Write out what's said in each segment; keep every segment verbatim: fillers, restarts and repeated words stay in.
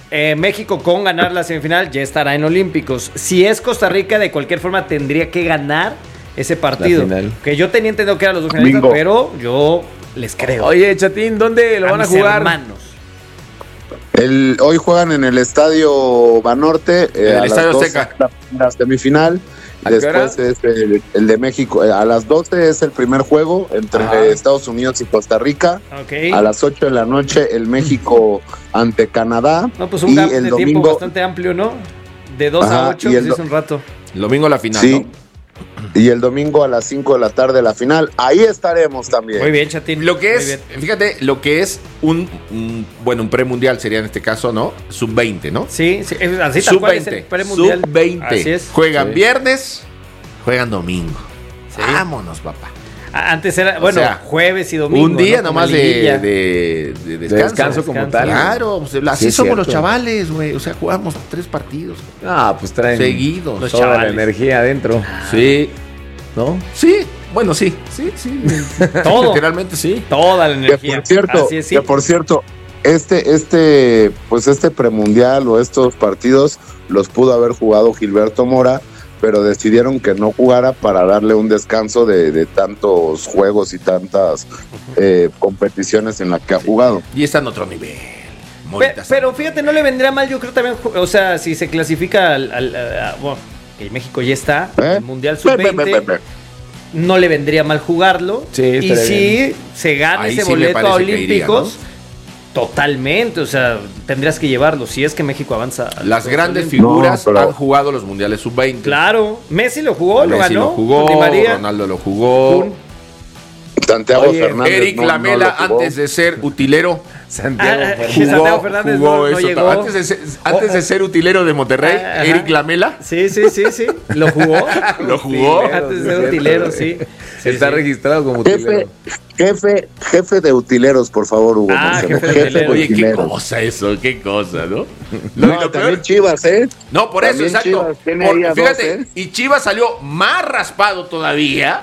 eh, México con ganar la semifinal ya estará en Olímpicos. Si es Costa Rica, de cualquier forma tendría que ganar ese partido. Que yo tenía entendido que eran los dos finalistas, Bingo. Pero yo les creo. Oye, Chatín, ¿dónde lo a van a jugar? Hermanos. El, hoy juegan en el Estadio Banorte. Eh, en el Estadio Azteca. La, la semifinal. Después es el, el de México. A las doce es el primer juego entre ah. Estados Unidos y Costa Rica. Okay. A las ocho de la noche el México ante Canadá. No, pues un gap de domingo, tiempo bastante amplio, ¿no? De dos a ocho, pues es un rato. El domingo la final, sí. ¿no? Y el domingo a las cinco de la tarde la final. Ahí estaremos también. Muy bien, Chatín. Lo que es, fíjate, lo que es un, un bueno, un premundial sería en este caso, ¿no? sub veinte, ¿no? Sí, sí así tal cual es el premundial. sub veinte. Así es. Juegan sí. viernes, juegan domingo. Sí. Vámonos, papá. Antes era, bueno, o sea, jueves y domingo. Un día ¿no? nomás de, de, de, descanso. de descanso como descanso. tal. Claro, pues, así sí, somos cierto. Los chavales, güey. O sea, jugamos tres partidos. Ah, pues traen seguidos. Los toda chavales. La energía adentro. Sí. ¿No? Sí, bueno, sí. Sí, sí. Todo. Literalmente sí. Toda la energía. Que por cierto, así es, sí. que por cierto este, este, pues este premundial o estos partidos los pudo haber jugado Gilberto Mora, pero decidieron que no jugara para darle un descanso de, de tantos juegos y tantas eh, competiciones en las que ha jugado. Y está en otro nivel. Pe- pero fíjate, no le vendría mal, yo creo también, o sea, si se clasifica al, al a, bueno, que México ya está, ¿Eh? el Mundial sub veinte, no le vendría mal jugarlo. Sí, y si bien. se gana ahí ese sí boleto a Olímpicos, iría, ¿no? Totalmente, o sea, tendrías que llevarlo si es que México avanza. Las grandes figuras no, pero... han jugado los mundiales sub veinte. Claro, Messi lo jugó, Messi lo ganó. lo jugó, Ronaldo lo jugó. Un... Santiago Oye, Fernández. Eric no, Lamela, no antes de ser utilero. Santiago, ah, jugó, Santiago Fernández jugó no, no eso, llegó. Antes de ser, antes de ser utilero de Monterrey, ah, Eric Lamela. Sí, sí, sí, sí. Lo jugó. Lo jugó. Antes de ser utilero, sí. sí Está sí. registrado como utilero. Jefe, jefe, jefe de utileros, por favor, Hugo. Ah, jefe jefe de utileros. Oye, qué cosa eso, qué cosa, ¿no? No, no también peor, Chivas, ¿eh? No, por también eso, exacto. Por, fíjate, dos, ¿eh? Y Chivas salió más raspado todavía.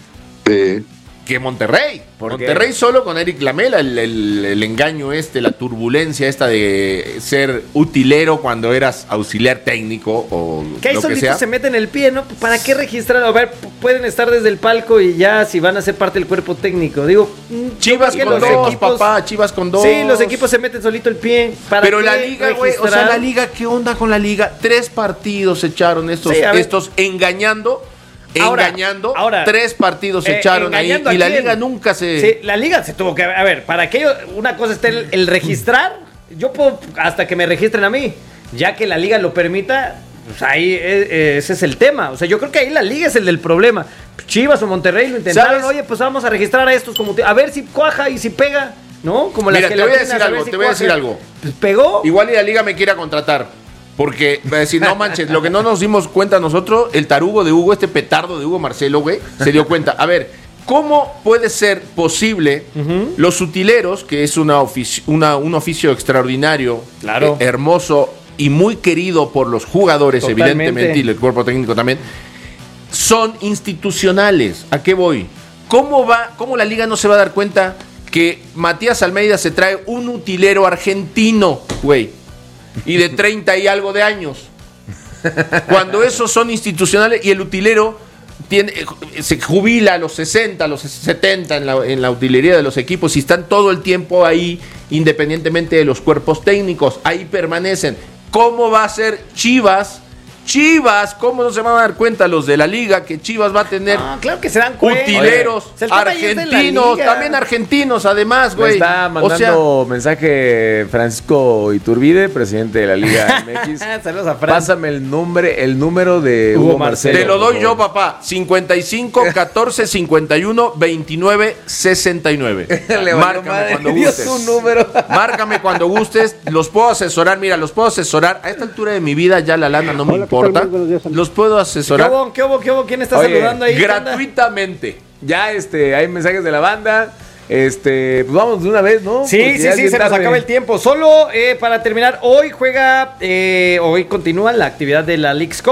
Sí. Que Monterrey. Monterrey solo con Eric Lamela, el, el, el engaño este, la turbulencia esta de ser utilero cuando eras auxiliar técnico o que ahí lo que solito sea. Se meten el pie, ¿no? ¿Para qué registrar? A ver, pueden estar desde el palco y ya si van a ser parte del cuerpo técnico. Digo, Chivas con los dos, equipos, papá, Chivas con dos. Sí, los equipos se meten solito el pie. ¿Para Pero qué la liga, güey, o sea, la liga, ¿qué onda con la liga? Tres partidos echaron estos, sí, estos engañando. Ahora, engañando, ahora, tres partidos se eh, echaron ahí y la liga nunca se... Sí, la liga se tuvo que... A ver, para que una cosa esté el, el registrar, yo puedo hasta que me registren a mí, ya que la liga lo permita, pues ahí eh, ese es el tema. O sea, yo creo que ahí la liga es el del problema. Chivas o Monterrey lo intentaron, ¿sabes? Oye, pues vamos a registrar a estos como... A ver si cuaja y si pega, ¿no? Como Mira, las que te voy a decir a algo, si te voy a decir algo. Pues pegó. Igual y la liga me quiera contratar. Porque va a decir, no manches, lo que no nos dimos cuenta nosotros, el tarugo de Hugo, este petardo de Hugo Marcelo, güey, se dio cuenta. A ver, ¿cómo puede ser posible uh-huh. los utileros, que es una ofici- una, un oficio extraordinario, claro. eh, hermoso y muy querido por los jugadores, totalmente. Evidentemente, y el cuerpo técnico también, son institucionales? ¿A qué voy? ¿Cómo va, cómo la liga no se va a dar cuenta que Matías Almeida se trae un utilero argentino, güey? Y de treinta y algo de años. Cuando esos son institucionales y el utilero tiene, se jubila a los sesenta, a los setenta en la, en la utilería de los equipos y están todo el tiempo ahí, independientemente de los cuerpos técnicos, ahí permanecen. ¿Cómo va a ser Chivas? Chivas, ¿cómo no se van a dar cuenta los de la liga que Chivas va a tener ah, claro que se dan cuenta. utileros Oye, argentinos, también argentinos además, güey? Me está mandando o sea, mensaje Francisco Iturbide, presidente de la Liga M X. Saludos a Fran. Pásame el nombre, el número de Hugo, Hugo Marcelo. Te lo doy yo, papá. cincuenta y cinco, catorce, cincuenta y uno, veintinueve, sesenta y nueve. Márcame cuando gustes. Un número. Márcame cuando gustes. Los puedo asesorar. Mira, los puedo asesorar. A esta altura de mi vida ya la lana no me Hola, importa. Los puedo asesorar. ¿Qué hubo? ¿Qué hubo? ¿Qué hubo? ¿Quién está Oye, saludando ahí? Gratuitamente. Ya este, hay mensajes de la banda. Este, pues vamos de una vez, ¿no? Sí, Porque sí, sí, se tarde. Nos acaba el tiempo. Solo eh, para terminar, hoy juega, eh, hoy continúa la actividad de la Leagues Cup.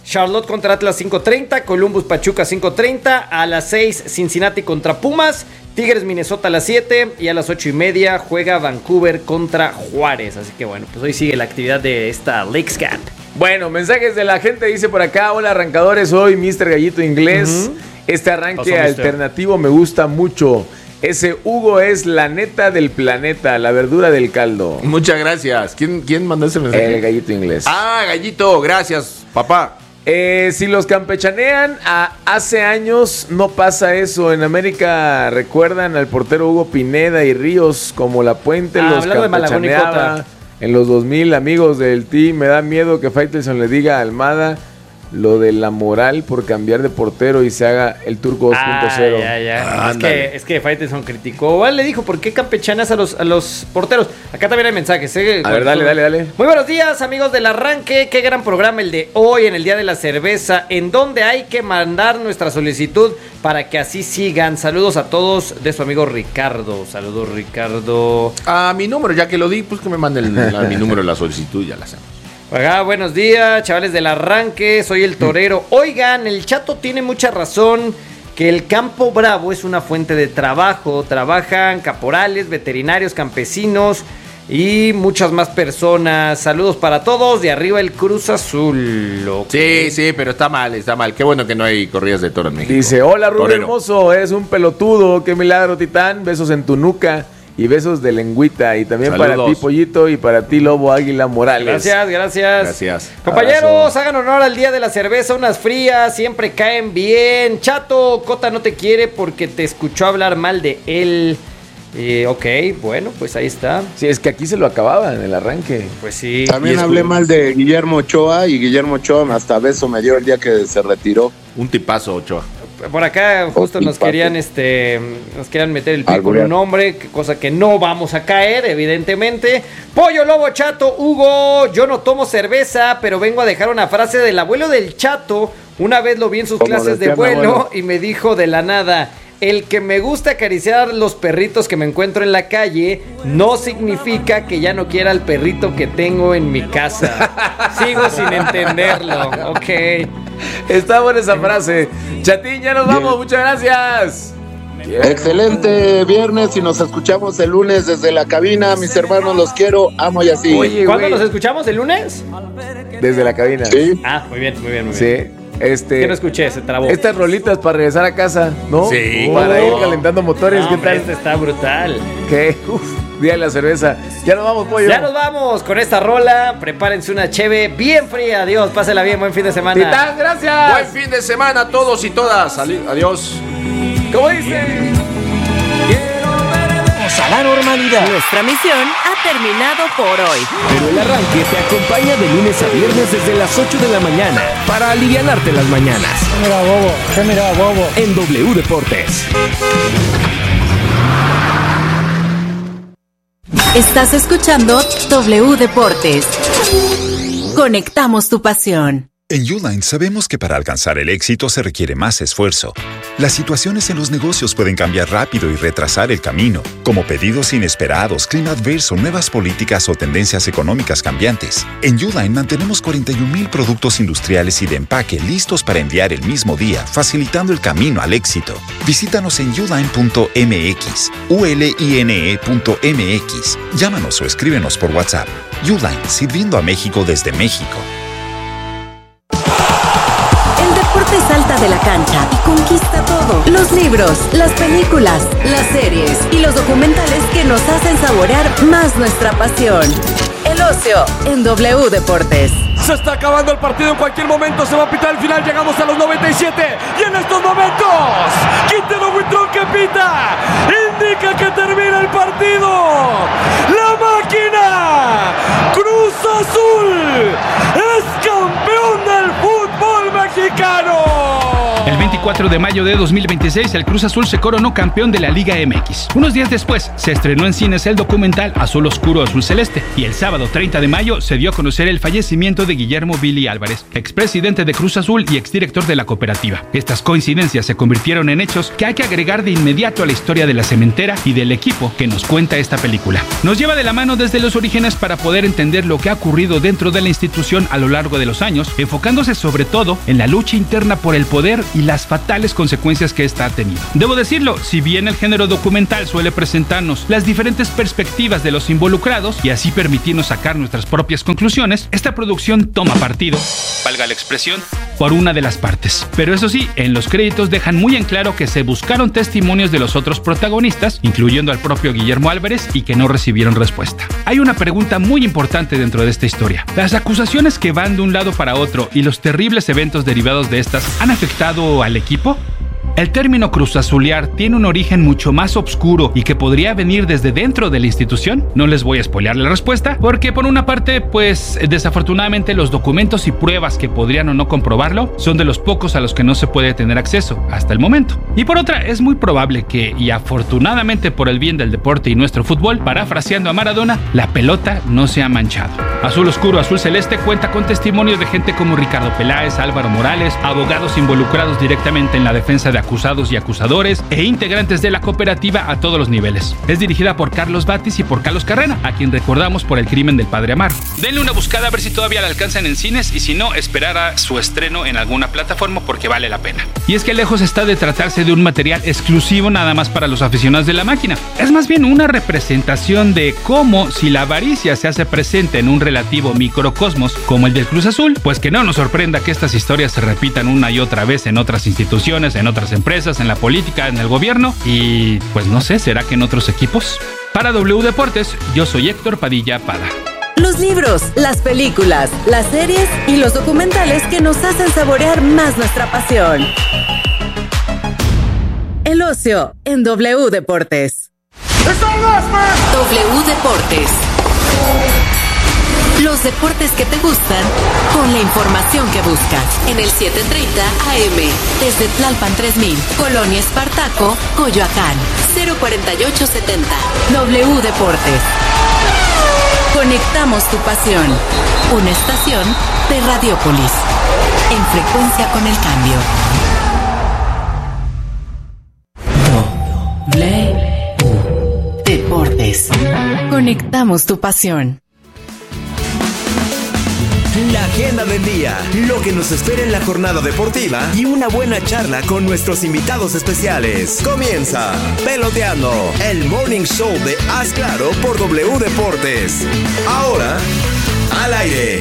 Charlotte contra Atlas cinco treinta, Columbus Pachuca cinco treinta, a las seis Cincinnati contra Pumas, Tigres Minnesota a las siete y a las ocho y media juega Vancouver contra Juárez. Así que bueno, pues hoy sigue la actividad de esta Leagues Cup. Bueno, mensajes de la gente, dice por acá, hola arrancadores, soy mister Gallito Inglés. Uh-huh. Este arranque Pasó, alternativo me gusta mucho. Ese Hugo es la neta del planeta, la verdura del caldo. Muchas gracias. ¿Quién, quién mandó ese mensaje? El Gallito Inglés. Ah, Gallito, gracias, papá. Eh, si los campechanean a hace años, no pasa eso. En América recuerdan al portero Hugo Pineda y Ríos como La Puente, ah, los campechaneaba. En los dos mil, amigos del team, me da miedo que Faitelson le diga a Almada lo de la moral por cambiar de portero y se haga el turco dos punto cero. Ah, ya, ya. Es que, es que Faitelson criticó. Igual le dijo, ¿por qué campechanas a los, a los porteros? Acá también hay mensajes. ¿eh? A ver, dale, dale, dale. Muy buenos días, amigos del arranque. Qué gran programa el de hoy, en el Día de la Cerveza, en donde hay que mandar nuestra solicitud para que así sigan. Saludos a todos de su amigo Ricardo. Saludos, Ricardo. A mi número, ya que lo di, pues que me manden a mi número de la solicitud, ya la hacemos. Acá, buenos días, chavales del arranque, soy el torero. Oigan, el Chato tiene mucha razón que el Campo Bravo es una fuente de trabajo. Trabajan caporales, veterinarios, campesinos y muchas más personas. Saludos para todos, de arriba el Cruz Azul. Okay. Sí, sí, pero está mal, está mal. Qué bueno que no hay corridas de toro en México. Dice, hola Rubén Hermoso, eres un pelotudo, qué milagro titán, besos en tu nuca. Y besos de lengüita. Y también Saludos. Para ti, Pollito. Y para ti, Lobo Águila Morales. Gracias, gracias. Gracias. Compañeros, Abrazo. Hagan honor al Día de la Cerveza. Unas frías siempre caen bien. Chato, Cota no te quiere porque te escuchó hablar mal de él. Eh, ok, bueno, pues ahí está. Sí, es que aquí se lo acababa en el arranque. Pues sí. También hablé mal de Guillermo Ochoa. Y Guillermo Ochoa hasta beso me dio el día que se retiró. Un tipazo, Ochoa. Por acá justo nos querían este nos querían meter el pie con un nombre, cosa que no vamos a caer, evidentemente. Pollo Lobo Chato, Hugo, yo no tomo cerveza, pero vengo a dejar una frase del abuelo del Chato. Una vez lo vi en sus clases de vuelo y me dijo de la nada: el que me gusta acariciar los perritos que me encuentro en la calle no significa que ya no quiera al perrito que tengo en mi casa. Sigo sin entenderlo. Ok. Está buena esa frase. Chatín, ya nos vamos. Bien. Muchas gracias. Bien. Excelente viernes y nos escuchamos el lunes desde la cabina. Mis hermanos, los quiero, amo y así. Oye, ¿cuándo nos escuchamos? ¿El lunes? Desde la cabina. Sí. Ah, muy bien, muy bien, muy bien. Sí. Este, que no escuché, se trabó. Estas rolitas para regresar a casa, ¿no? Sí. Para oh. ir calentando motores. No, ¿qué tal? Este está brutal. ¿Qué? Uf, día de la cerveza. Ya nos vamos, Pollo. Ya nos vamos con esta rola. Prepárense una cheve bien fría. Adiós, pásela bien, buen fin de semana. Titán, gracias. Buen fin de semana a todos y todas. Adiós. ¿Cómo dice? A la normalidad. Nuestra misión ha terminado por hoy. Pero el arranque te acompaña de lunes a viernes desde las ocho de la mañana para alivianarte las mañanas. Mira, bobo, ¿qué mira, bobo? En W Deportes. Estás escuchando W Deportes. Conectamos tu pasión. En Uline sabemos que para alcanzar el éxito se requiere más esfuerzo. Las situaciones en los negocios pueden cambiar rápido y retrasar el camino, como pedidos inesperados, clima adverso, nuevas políticas o tendencias económicas cambiantes. En Uline mantenemos cuarenta y un mil productos industriales y de empaque listos para enviar el mismo día, facilitando el camino al éxito. Visítanos en uline punto m x, u l i n e punto m x. Llámanos o escríbenos por WhatsApp. Uline, sirviendo a México desde México. Salta de la cancha y conquista todo. Los libros, las películas, las series y los documentales que nos hacen saborear más nuestra pasión. El ocio en W Deportes. Se está acabando el partido, en cualquier momento se va a pitar el final. Llegamos a los noventa y siete y en estos momentos Quintero Buitrón que pita indica que termina el partido. La máquina Cruz Azul es campeón del fútbol mexicano. El veinticuatro veinticuatro de mayo de dos mil veintiséis, el Cruz Azul se coronó campeón de la Liga M X. Unos días después, se estrenó en cines el documental Azul Oscuro, Azul Celeste. Y el sábado treinta de mayo se dio a conocer el fallecimiento de Guillermo Billy Álvarez, expresidente de Cruz Azul y exdirector de la cooperativa. Estas coincidencias se convirtieron en hechos que hay que agregar de inmediato a la historia de la cementera y del equipo que nos cuenta esta película. Nos lleva de la mano desde los orígenes para poder entender lo que ha ocurrido dentro de la institución a lo largo de los años, enfocándose sobre todo en la lucha interna por el poder y las fatales consecuencias que esta ha tenido. Debo decirlo, si bien el género documental suele presentarnos las diferentes perspectivas de los involucrados y así permitirnos sacar nuestras propias conclusiones, esta producción toma partido, valga la expresión, por una de las partes. Pero eso sí, en los créditos dejan muy en claro que se buscaron testimonios de los otros protagonistas, incluyendo al propio Guillermo Álvarez, y que no recibieron respuesta. Hay una pregunta muy importante dentro de esta historia. ¿Las acusaciones que van de un lado para otro y los terribles eventos derivados de estas han afectado al equipo? El término cruzazulear tiene un origen mucho más oscuro y que podría venir desde dentro de la institución. No les voy a spoilear la respuesta, porque por una parte, pues desafortunadamente los documentos y pruebas que podrían o no comprobarlo son de los pocos a los que no se puede tener acceso hasta el momento. Y por otra, es muy probable que, y afortunadamente por el bien del deporte y nuestro fútbol, parafraseando a Maradona, la pelota no se ha manchado. Azul Oscuro, Azul Celeste cuenta con testimonios de gente como Ricardo Peláez, Álvaro Morales, abogados involucrados directamente en la defensa de acusados y acusadores e integrantes de la cooperativa a todos los niveles. Es dirigida por Carlos Batis y por Carlos Carrera, a quien recordamos por El crimen del padre Amaro. Denle una buscada a ver si todavía la alcanzan en cines y si no, esperar a su estreno en alguna plataforma porque vale la pena. Y es que lejos está de tratarse de un material exclusivo nada más para los aficionados de la máquina. Es más bien una representación de cómo, si la avaricia se hace presente en un relativo microcosmos como el del Cruz Azul, pues que no nos sorprenda que estas historias se repitan una y otra vez en otras instituciones, en otras empresas, en la política, en el gobierno y pues no sé, ¿será que en otros equipos? Para W Deportes, yo soy Héctor Padilla Pada. Los libros, las películas, las series y los documentales que nos hacen saborear más nuestra pasión. El ocio en W Deportes. W Deportes. Los deportes que te gustan con la información que buscas. En el setecientos treinta A M. Desde Tlalpan tres mil, Colonia Espartaco, Coyoacán. cero cuarenta y ocho setenta. W Deportes. Conectamos tu pasión. Una estación de Radiópolis. En frecuencia con el cambio. W Deportes. Conectamos tu pasión. La agenda del día, lo que nos espera en la jornada deportiva y una buena charla con nuestros invitados especiales. Comienza Peloteando, el morning show de Haz Claro por W Deportes. Ahora, al aire.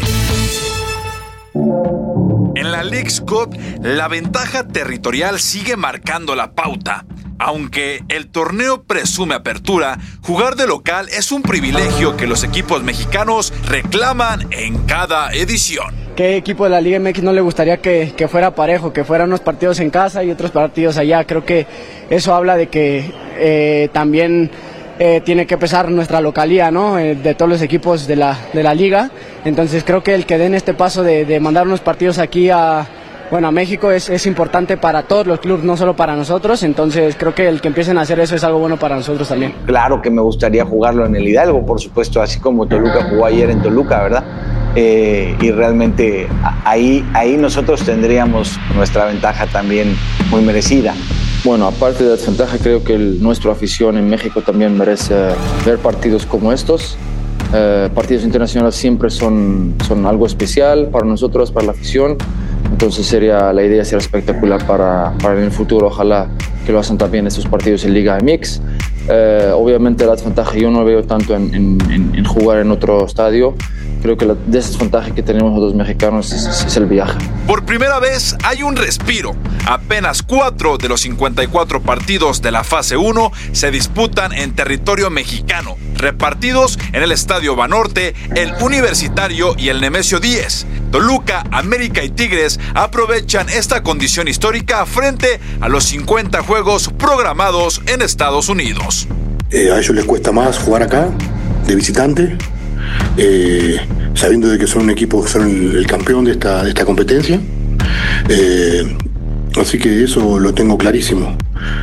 En la Leagues Cup, la ventaja territorial sigue marcando la pauta. Aunque el torneo presume apertura, jugar de local es un privilegio que los equipos mexicanos reclaman en cada edición. ¿Qué equipo de la Liga M X no le gustaría que, que fuera parejo, que fueran unos partidos en casa y otros partidos allá? Creo que eso habla de que eh, también eh, tiene que pesar nuestra localía, ¿no? Eh, de todos los equipos de la, de la liga. Entonces creo que el que den este paso de, de mandar unos partidos aquí a... Bueno, a México es, es importante para todos los clubes, no solo para nosotros, entonces creo que el que empiecen a hacer eso es algo bueno para nosotros también. Claro que me gustaría jugarlo en el Hidalgo, por supuesto, así como Toluca jugó ayer en Toluca, ¿verdad? Eh, y realmente ahí, ahí nosotros tendríamos nuestra ventaja también muy merecida. Bueno, aparte de la desventaja, creo que el, nuestra afición en México también merece ver partidos como estos. Eh, partidos internacionales siempre son, son algo especial para nosotros, para la afición. Entonces sería, la idea sería espectacular para, para en el futuro, ojalá que lo hacen también estos partidos en Liga M X. Eh, obviamente la desventaja yo no lo veo tanto en, en, en jugar en otro estadio. Creo que la desventaja que tenemos los mexicanos es, es, es el viaje. Por primera vez hay un respiro. Apenas cuatro de los cincuenta y cuatro partidos de la fase uno se disputan en territorio mexicano, repartidos en el Estadio Banorte, el Universitario y el Nemesio diez. Toluca, América y Tigres aprovechan esta condición histórica frente a los cincuenta juegos programados en Estados Unidos. Eh, a ellos les cuesta más jugar acá, de visitante, eh, sabiendo de que son un equipo que son el, el campeón de esta, de esta competencia. Eh, Así que eso lo tengo clarísimo.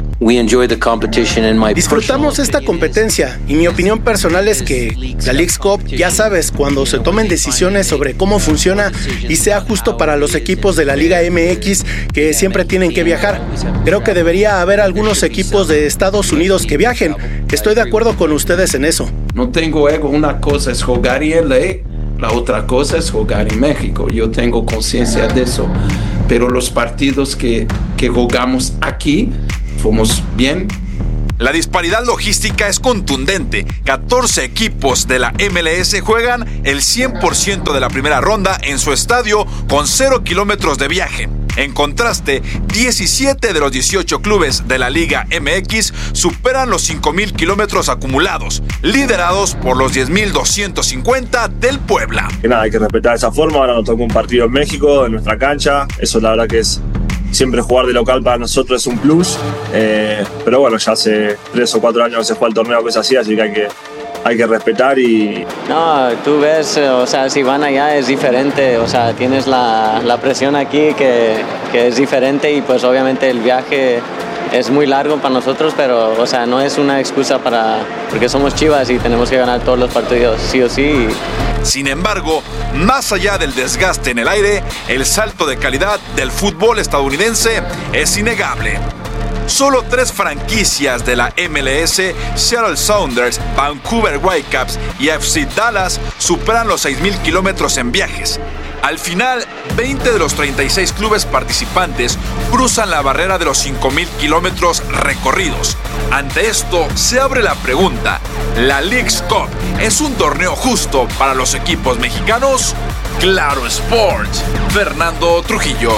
Disfrutamos esta competencia y mi opinión personal es que la Leagues Cup, ya sabes, cuando se tomen decisiones sobre cómo funciona y sea justo para los equipos de la Liga M X que siempre tienen que viajar. Creo que debería haber algunos equipos de Estados Unidos que viajen. Estoy de acuerdo con ustedes en eso. No tengo ego, una cosa es jugar en L A, la otra cosa es jugar en México. Yo tengo conciencia de eso, pero los partidos que, que jugamos aquí fuimos bien. La disparidad logística es contundente. catorce equipos de la M L S juegan el cien por ciento de la primera ronda en su estadio con cero kilómetros de viaje. En contraste, diecisiete de los dieciocho clubes de la Liga M X superan los cinco mil kilómetros acumulados, liderados por los diez mil doscientos cincuenta del Puebla. Que nada, hay que respetar esa forma. Ahora nos toca un partido en México, en nuestra cancha. Eso la verdad que es... Siempre jugar de local para nosotros es un plus, eh, pero bueno, ya hace tres o cuatro años que se juega el torneo que es así, así que hay que, hay que respetar y... No, tú ves, o sea, si van allá es diferente, o sea, tienes la, la presión aquí que, que es diferente y pues obviamente el viaje es muy largo para nosotros, pero o sea, no es una excusa para... porque somos Chivas y tenemos que ganar todos los partidos, sí o sí. Sin embargo, más allá del desgaste en el aire, el salto de calidad del fútbol estadounidense es innegable. Solo tres franquicias de la M L S, Seattle Sounders, Vancouver Whitecaps y F C Dallas, superan los seis mil kilómetros en viajes. Al final, veinte de los treinta y seis clubes participantes cruzan la barrera de los cinco mil kilómetros recorridos. Ante esto, se abre la pregunta: ¿la Leagues Cup es un torneo justo para los equipos mexicanos? Claro Sports, Fernando Trujillo.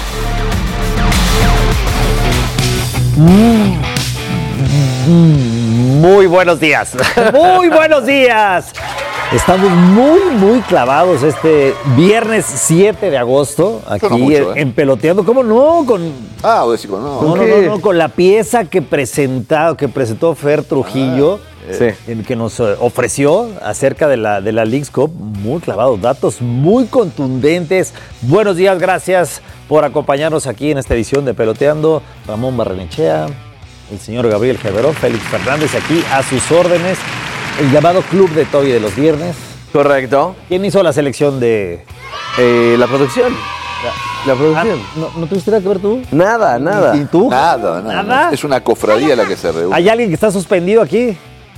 Muy buenos días. Muy buenos días. Estamos muy, muy clavados este viernes siete de agosto, aquí no mucho, ¿eh? en Peloteando. ¿Cómo no? Con, ah, voy a decir, no. No, no, no, no, con la pieza que, presentado, que presentó Fer Trujillo, ah, eh, sí. que nos ofreció acerca de la, de la Leagues Cup. Muy clavados, datos muy contundentes. Buenos días, gracias por acompañarnos aquí en esta edición de Peloteando. Ramón Barrenechea, el señor Gabriel Gerberón, Félix Fernández aquí a sus órdenes. El llamado Club de Toby de los viernes. Correcto. ¿Quién hizo la selección de...? Eh, la producción. La, la producción. Ah, ¿no, ¿No tuviste nada que ver tú? Nada, nada. ¿Y tú? Nada, nada. ¿Nada? Es una cofradía la que se reúne. ¿Hay alguien que está suspendido aquí?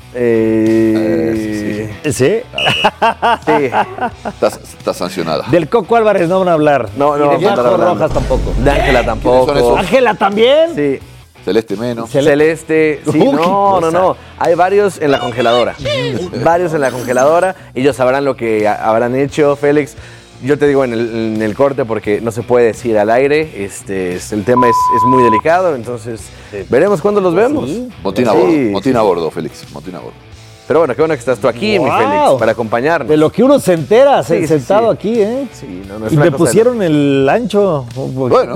Eh, eh, ¿Sí? ¿Sí? sí. Está, está sancionada. Del Coco Álvarez no van a hablar. No, no. Y de Marco Rojas tampoco. De Ángela tampoco. ¿Ángela también? Sí. Celeste menos. Celeste, sí, Uy, no, no, no. Hay varios en la congeladora. varios en la congeladora. Ellos sabrán lo que habrán hecho, Félix. Yo te digo en el, en el corte porque no se puede decir al aire. Este, el tema es, es muy delicado, entonces sí. veremos cuándo los vemos. Sí. Motín a sí, bordo, motín sí, a bordo, Félix. Motín a bordo. Pero bueno, qué bueno que estás tú aquí, wow. mi Félix, para acompañarnos. De lo que uno se entera, sí, sentado sí, sí. aquí, ¿eh? Sí, no, no es y me pusieron de... el ancho. Bueno,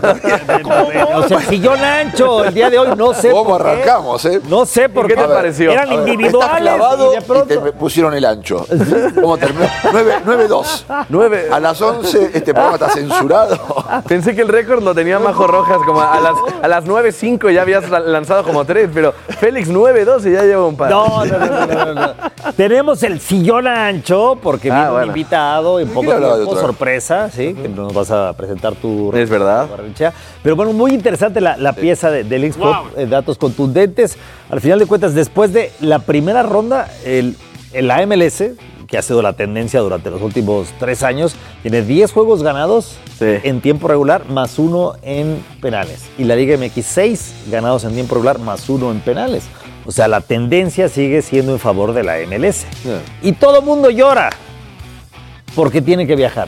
o sea, el sillón ancho el día de hoy, no sé ¿Cómo por arrancamos, qué. eh? No sé por qué. ¿Qué te pareció? Eran ver, individuales. Está clavado y, de pronto... y te pusieron el ancho. ¿Cómo terminó? nueve dos. A las once este programa está censurado. Pensé que el récord lo tenía Majo Rojas, como a las, a las nueve cinco ya habías lanzado como tres, pero Félix nueve dos y ya lleva un par. No, no, no, no, no. no. Tenemos el sillón ancho porque ah, viene bueno. un invitado en poco tiempo, sorpresa, ¿sí? Uh-huh. Que nos vas a presentar tu... Es verdad. Tu Pero bueno, muy interesante la, la sí. pieza de, de Leagues Cup, wow. eh, datos contundentes. Al final de cuentas, después de la primera ronda, el, el A M L S, que ha sido la tendencia durante los últimos tres años, tiene diez juegos ganados sí. en tiempo regular, más uno en penales. Y la Liga M X, seis ganados en tiempo regular, más uno en penales. O sea, la tendencia sigue siendo en favor de la M L S. Yeah. Y todo mundo llora porque tiene que viajar.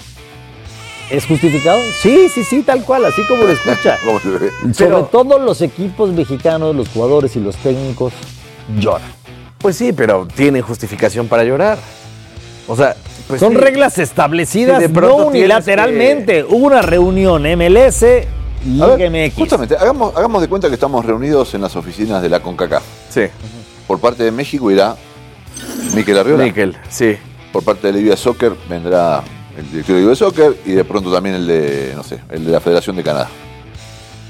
¿Es justificado? Sí, sí, sí, tal cual, así como lo escucha. Sobre Pero, todo los equipos mexicanos, los jugadores y los técnicos lloran. Pues sí, pero tienen justificación para llorar. O sea, pues son sí. reglas establecidas sí, no unilateralmente. Que... Hubo una reunión M L S... A ver, M X. Justamente, hagamos, hagamos de cuenta que estamos reunidos en las oficinas de la CONCACAF. Sí. Por parte de México irá Mikel Arriola. Mikel, sí. Por parte de la I B A Soccer vendrá el director de I B A Soccer y de pronto también el de, no sé, el de la Federación de Canadá.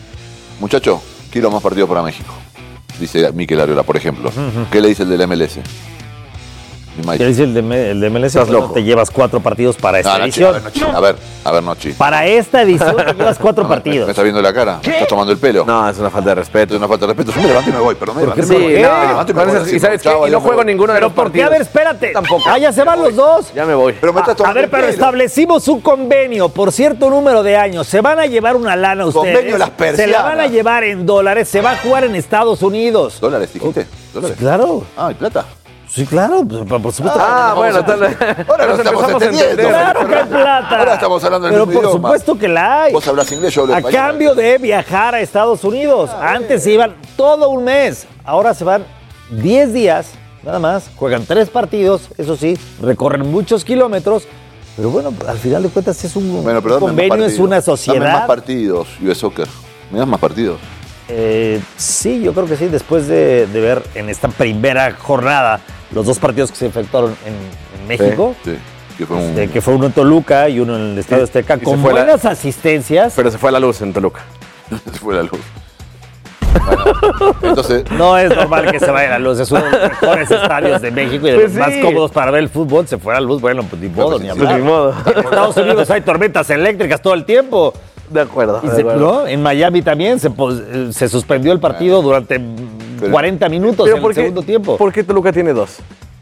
muchacho, quiero más partidos para México. Dice Mikel Arriola, por ejemplo. Uh-huh. ¿Qué le dice el del M L S? ¿Qué dice el de, el de M L S? Estás loco. Te llevas cuatro partidos para esta no, edición. Nochi, a, ver, Nochi, a ver, a ver, Nochi. Para esta edición te llevas cuatro no, partidos. ¿Me, me estás viendo la cara? ¿Me estás tomando el pelo? No, es una falta de respeto. Es una falta de respeto. Yo me levanto y me voy, pero me levanto y me voy. Sí, no, me levanto y me voy. ¿Y sabes qué? Y no juego ninguno de los partidos. ¿Pero por qué? A ver, espérate. Tampoco. Ah, ya se van los dos. Ya me voy. Pero me estás tomando a ver, pero establecimos un convenio por cierto número de años. Se van a llevar una lana ustedes. Convenio las persianas. Se la van a llevar en dólares. Se va a jugar en Estados Unidos. ¿Dólares dijiste? ¿Dólares? Claro. Ah, ¿y plata? Sí, claro, por supuesto. Ah, que bueno, tal vez. Ahora nos estamos entendiendo. Claro que hay plata. Ahora estamos hablando en el Pero mismo por idioma. supuesto que la hay. Vos hablas inglés, yo hablo A español. cambio de viajar a Estados Unidos. Ah, Antes se iban todo un mes. Ahora se van diez días, nada más. Juegan tres partidos, eso sí, recorren muchos kilómetros. Pero bueno, al final de cuentas es un, bueno, pero un convenio, es una sociedad. Dame más partidos, U S Soccer. ¿Me das más partidos? Eh, sí, yo creo que sí. Después de, de ver en esta primera jornada los dos partidos que se efectuaron en, en México, sí, sí, que, fue un... este, que fue uno en Toluca y uno en el Estadio Azteca, con buenas la... asistencias. Pero se fue la luz en Toluca. Se fue la luz. Bueno, entonces... No es normal que se vaya la luz, es uno de los mejores estadios de México y de pues los sí. más cómodos para ver el fútbol. Se fue la luz, bueno, pues ni modo, ni hablar. Ni modo. En Estados Unidos hay tormentas eléctricas todo el tiempo. De acuerdo. Y de se, acuerdo. ¿no? En Miami también se, se suspendió el partido bueno, durante pero, cuarenta minutos en el qué, segundo tiempo. ¿Por qué Toluca tiene dos?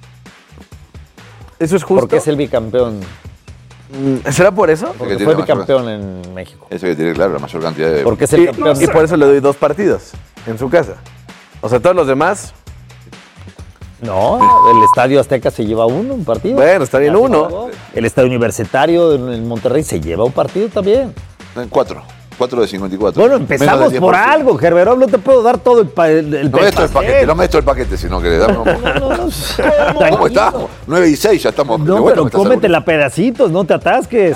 ¿Eso es justo? Porque es el bicampeón. ¿Será por eso? Porque fue bicampeón en México. Eso que tiene, claro, la mayor cantidad de... Porque es el y, campeón. Y por eso le doy dos partidos en su casa. O sea, todos los demás... No, el Estadio Azteca se lleva uno, un partido. Bueno, está bien uno. El Estadio Universitario en Monterrey se lleva un partido también. En cuatro. cuatro de cincuenta y cuatro. Bueno, empezamos por algo, Gerberov. No te puedo dar todo el, pa el, el no me esto el paquete, no me esto el paquete, si no querés darme un poco. No, no, no. ¿Cómo estamos? nueve y seis, ya estamos. No, bueno, pero cómetela a pedacitos, no te atasques.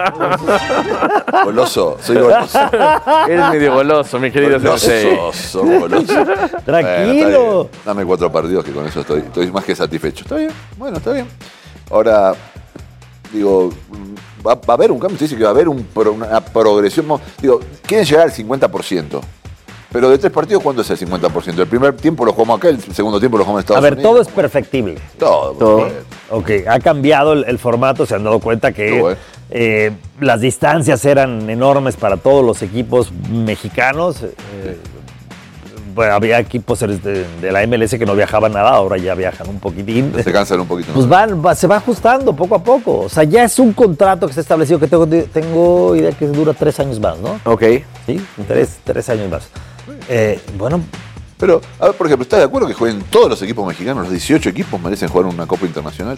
Goloso, soy goloso. Eres medio goloso, mi querido Goloso, goloso. Tranquilo. Bueno, dame cuatro partidos que con eso estoy, estoy más que satisfecho. Está bien, bueno, está bien. Ahora, digo... Va, va a haber un cambio, usted dice que va a haber un, una progresión. Digo, quieren llegar al cincuenta por ciento. Pero de tres partidos, ¿cuánto es el cincuenta por ciento? El primer tiempo lo jugamos acá, el segundo tiempo lo jugamos en Estados Unidos. A ver, Unidos. todo es perfectible. Todo. todo. Ok, ha cambiado el, el formato, se han dado cuenta que bueno. eh, las distancias eran enormes para todos los equipos mexicanos. Eh, Bueno, había equipos de, de la M L S que no viajaban nada, ahora ya viajan un poquitín. Se cansan un poquito. Pues van, va, se va ajustando poco a poco. O sea, ya es un contrato que se ha establecido que tengo, tengo idea que dura tres años más, ¿no? Ok. Sí, tres, tres años más. Eh, bueno. Pero, a ver, por ejemplo, ¿estás de acuerdo que jueguen todos los equipos mexicanos? Los dieciocho equipos merecen jugar una Copa Internacional.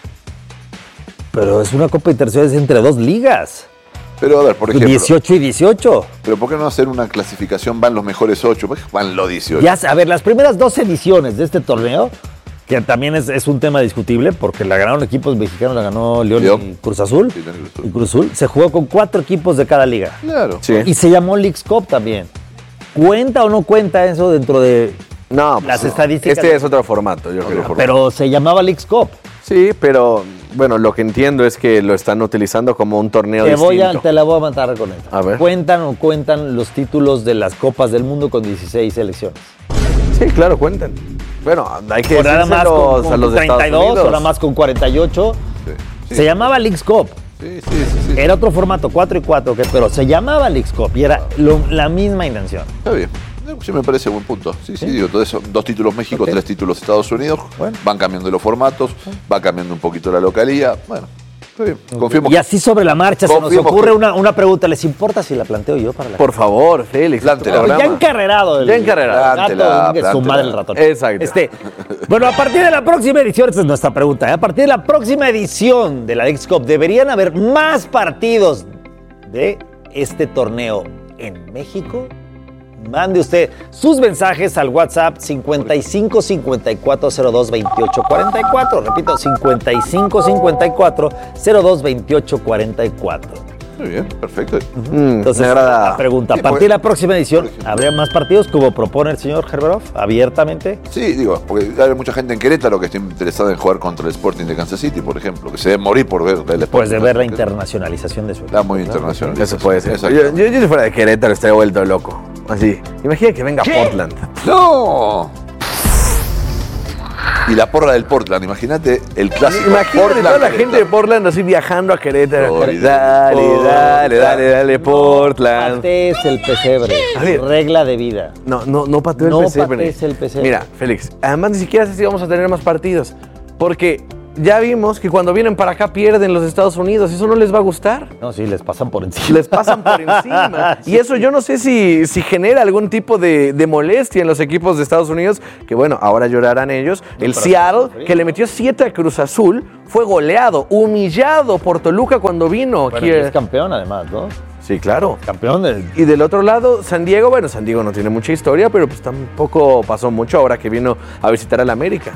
Pero es una Copa Internacional entre dos ligas. Pero a ver, por ejemplo... dieciocho y dieciocho. Pero ¿por qué no hacer una clasificación? Van los mejores ocho, van los dieciocho. Ya, a ver, las primeras dos ediciones de este torneo, que también es, es un tema discutible, porque la ganaron equipos mexicanos, la ganó León, León. y Cruz Azul. Sí, Cruz Azul. Y Cruz Azul se jugó con cuatro equipos de cada liga. Claro. Sí. Y se llamó Leagues Cup también. ¿Cuenta o no cuenta eso dentro de no, las pues estadísticas? Este es otro formato, yo creo. Pero se llamaba Leagues Cup. Sí, pero bueno, lo que entiendo es que lo están utilizando como un torneo te distinto. Voy a, te la voy a matar con esto. A ver. ¿Cuentan o cuentan los títulos de las Copas del Mundo con dieciséis selecciones? Sí, claro, cuentan. Bueno, hay que nada más con, con a los treinta y dos, ahora más con cuarenta y ocho. Sí, sí. Se llamaba Leagues Cup. Sí, sí, sí, sí. Era otro formato, cuatro y cuatro, que, pero se llamaba Leagues Cup y era lo, la misma intención. Está bien. Sí, me parece buen punto. Sí, sí, sí digo, todo eso, dos títulos México, okay. tres títulos Estados Unidos. Bueno. Van cambiando los formatos, va cambiando un poquito la localía. Bueno, está bien. Confiemos. Y así sobre la marcha se nos ocurre que... una, una pregunta. ¿Les importa si la planteo yo para la Por favor, Félix. Ya encarrerado. El, ya encarrerado. El gato, su madre el ratón. Exacto. Este, bueno, a partir de la próxima edición, esta es nuestra pregunta, ¿eh? A partir de la próxima edición de la Leagues Cup, ¿deberían haber más partidos de este torneo en México? Mande usted sus mensajes al WhatsApp cincuenta y cinco cincuenta y cuatro cero dos veintiocho cuarenta y cuatro. Repito, cincuenta y cinco cincuenta y cuatro cero dos veintiocho cuarenta y cuatro. Muy bien, perfecto. Uh-huh. Entonces, la pregunta, sí, a partir de la próxima edición, ¿habría más partidos como propone el señor Gerberov, abiertamente? Sí, digo, porque hay mucha gente en Querétaro que está interesada en jugar contra el Sporting de Kansas City, por ejemplo, que se debe morir por ver el Sporting. Pues de ver la internacionalización de su equipo. Está muy internacional. Eso puede ser. Yo, yo, yo si fuera de Querétaro estaría vuelto loco. Así. Imagina que venga ¿Qué? Portland. ¡No! Y la porra del Portland, imagínate el clásico. Imagínate Portland, toda la Querétaro. gente de Portland así viajando a Querétaro. Oh, dale, dale, dale, dale, dale, Portland. Patees el pesebre. A ver. Regla de vida. No, no, no pateo No el pesebre. patees el pesebre. Mira, Félix, además ni siquiera sé si vamos a tener más partidos. Porque ya vimos que cuando vienen para acá pierden los Estados Unidos. ¿Eso no les va a gustar? No, sí, les pasan por encima. Les pasan por encima. Y eso yo no sé si, si genera algún tipo de, de molestia en los equipos de Estados Unidos, que bueno, ahora llorarán ellos. El Seattle, que le metió siete a Cruz Azul, fue goleado, humillado por Toluca cuando vino. Bueno, aquí. y es campeón además, ¿no? Sí, claro. Campeón del... Y del otro lado, San Diego, bueno, San Diego no tiene mucha historia, pero pues tampoco pasó mucho ahora que vino a visitar al América.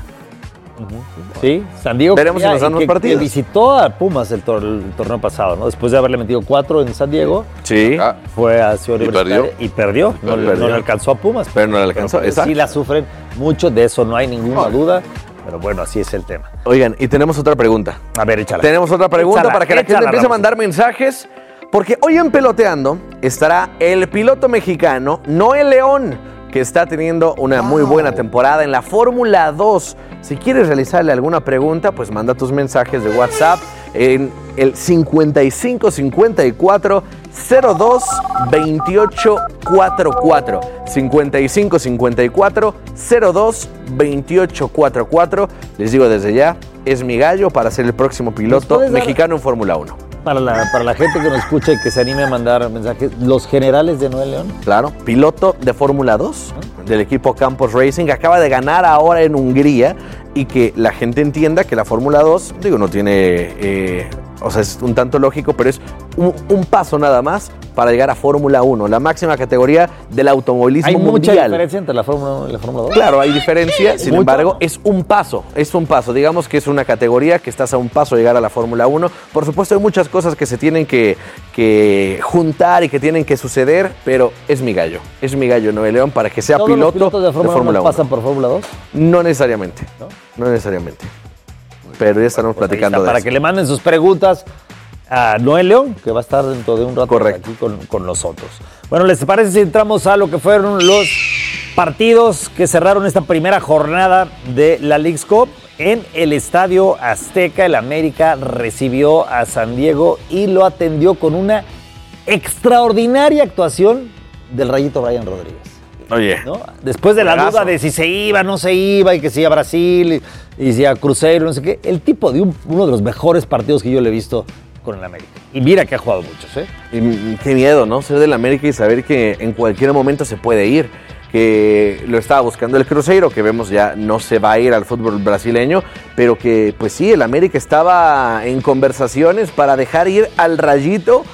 Sí, San Diego. Veremos si nos dan que, los partidos. que visitó a Pumas el, tor el torneo pasado, ¿no? Después de haberle metido cuatro en San Diego. Sí. Fue a Ciudad Y Universitaria perdió. y perdió. Y No, perdió. no le alcanzó a Pumas. Pero no le alcanzó, pero exacto. sí la sufren mucho, de eso no hay ninguna duda. Pero bueno, así es el tema. Oigan, y tenemos otra pregunta. A ver, échala. Tenemos otra pregunta Échala, para que la gente échala, empiece a Ramos. mandar mensajes. Porque hoy en Peloteando estará el piloto mexicano Noé León, que está teniendo una muy buena temporada en la Fórmula dos. Si quieres realizarle alguna pregunta, pues manda tus mensajes de WhatsApp en el cincuenta y cinco cincuenta y cuatro cero dos veintiocho cuarenta y cuatro. cincuenta y cinco cincuenta y cuatro cero dos veintiocho cuarenta y cuatro. Les digo desde ya, es mi gallo para ser el próximo piloto puedes dar- mexicano en Fórmula uno. Para la, para la gente que nos escucha y que se anime a mandar mensajes, los generales de Noel León. Claro, piloto de Fórmula dos del equipo Campos Racing, que acaba de ganar ahora en Hungría y que la gente entienda que la Fórmula dos, digo, no tiene, eh, o sea, es un tanto lógico, pero es un, un paso nada más para llegar a Fórmula uno, la máxima categoría del automovilismo Hay mucha mundial. diferencia entre la Fórmula uno y la Fórmula dos. Claro, hay diferencia, sin Mucha. embargo, es un paso, es un paso. Digamos que es una categoría que estás a un paso de llegar a la Fórmula uno. Por supuesto, hay muchas cosas que se tienen que, que juntar y que tienen que suceder, pero es mi gallo. Es mi gallo Noé León para que sea ¿Todos los piloto pilotos de Fórmula uno uno. pasan por Fórmula dos? No necesariamente, no, no necesariamente. Pero ya estamos Pues ahí platicando está, de para eso. que le manden sus preguntas a Noel León, que va a estar dentro de un rato Correcto. aquí con, con nosotros. Bueno, ¿les parece si entramos a lo que fueron los partidos que cerraron esta primera jornada de la Leagues Cup? En el Estadio Azteca, el América recibió a San Diego y lo atendió con una extraordinaria actuación del Rayito Brian Rodríguez. Oye, ¿no? Después de la juegazo. duda de si se iba, no se iba, y que si a Brasil, y, y si a Cruzeiro, no sé qué, el tipo dio un- uno de los mejores partidos que yo le he visto con el América. Y mira que ha jugado muchos, ¿eh? Y, y qué miedo, ¿no? Ser del América y saber que en cualquier momento se puede ir. Que lo estaba buscando el Cruzeiro, que vemos ya no se va a ir al fútbol brasileño, pero que pues sí, el América estaba en conversaciones para dejar ir al Rayito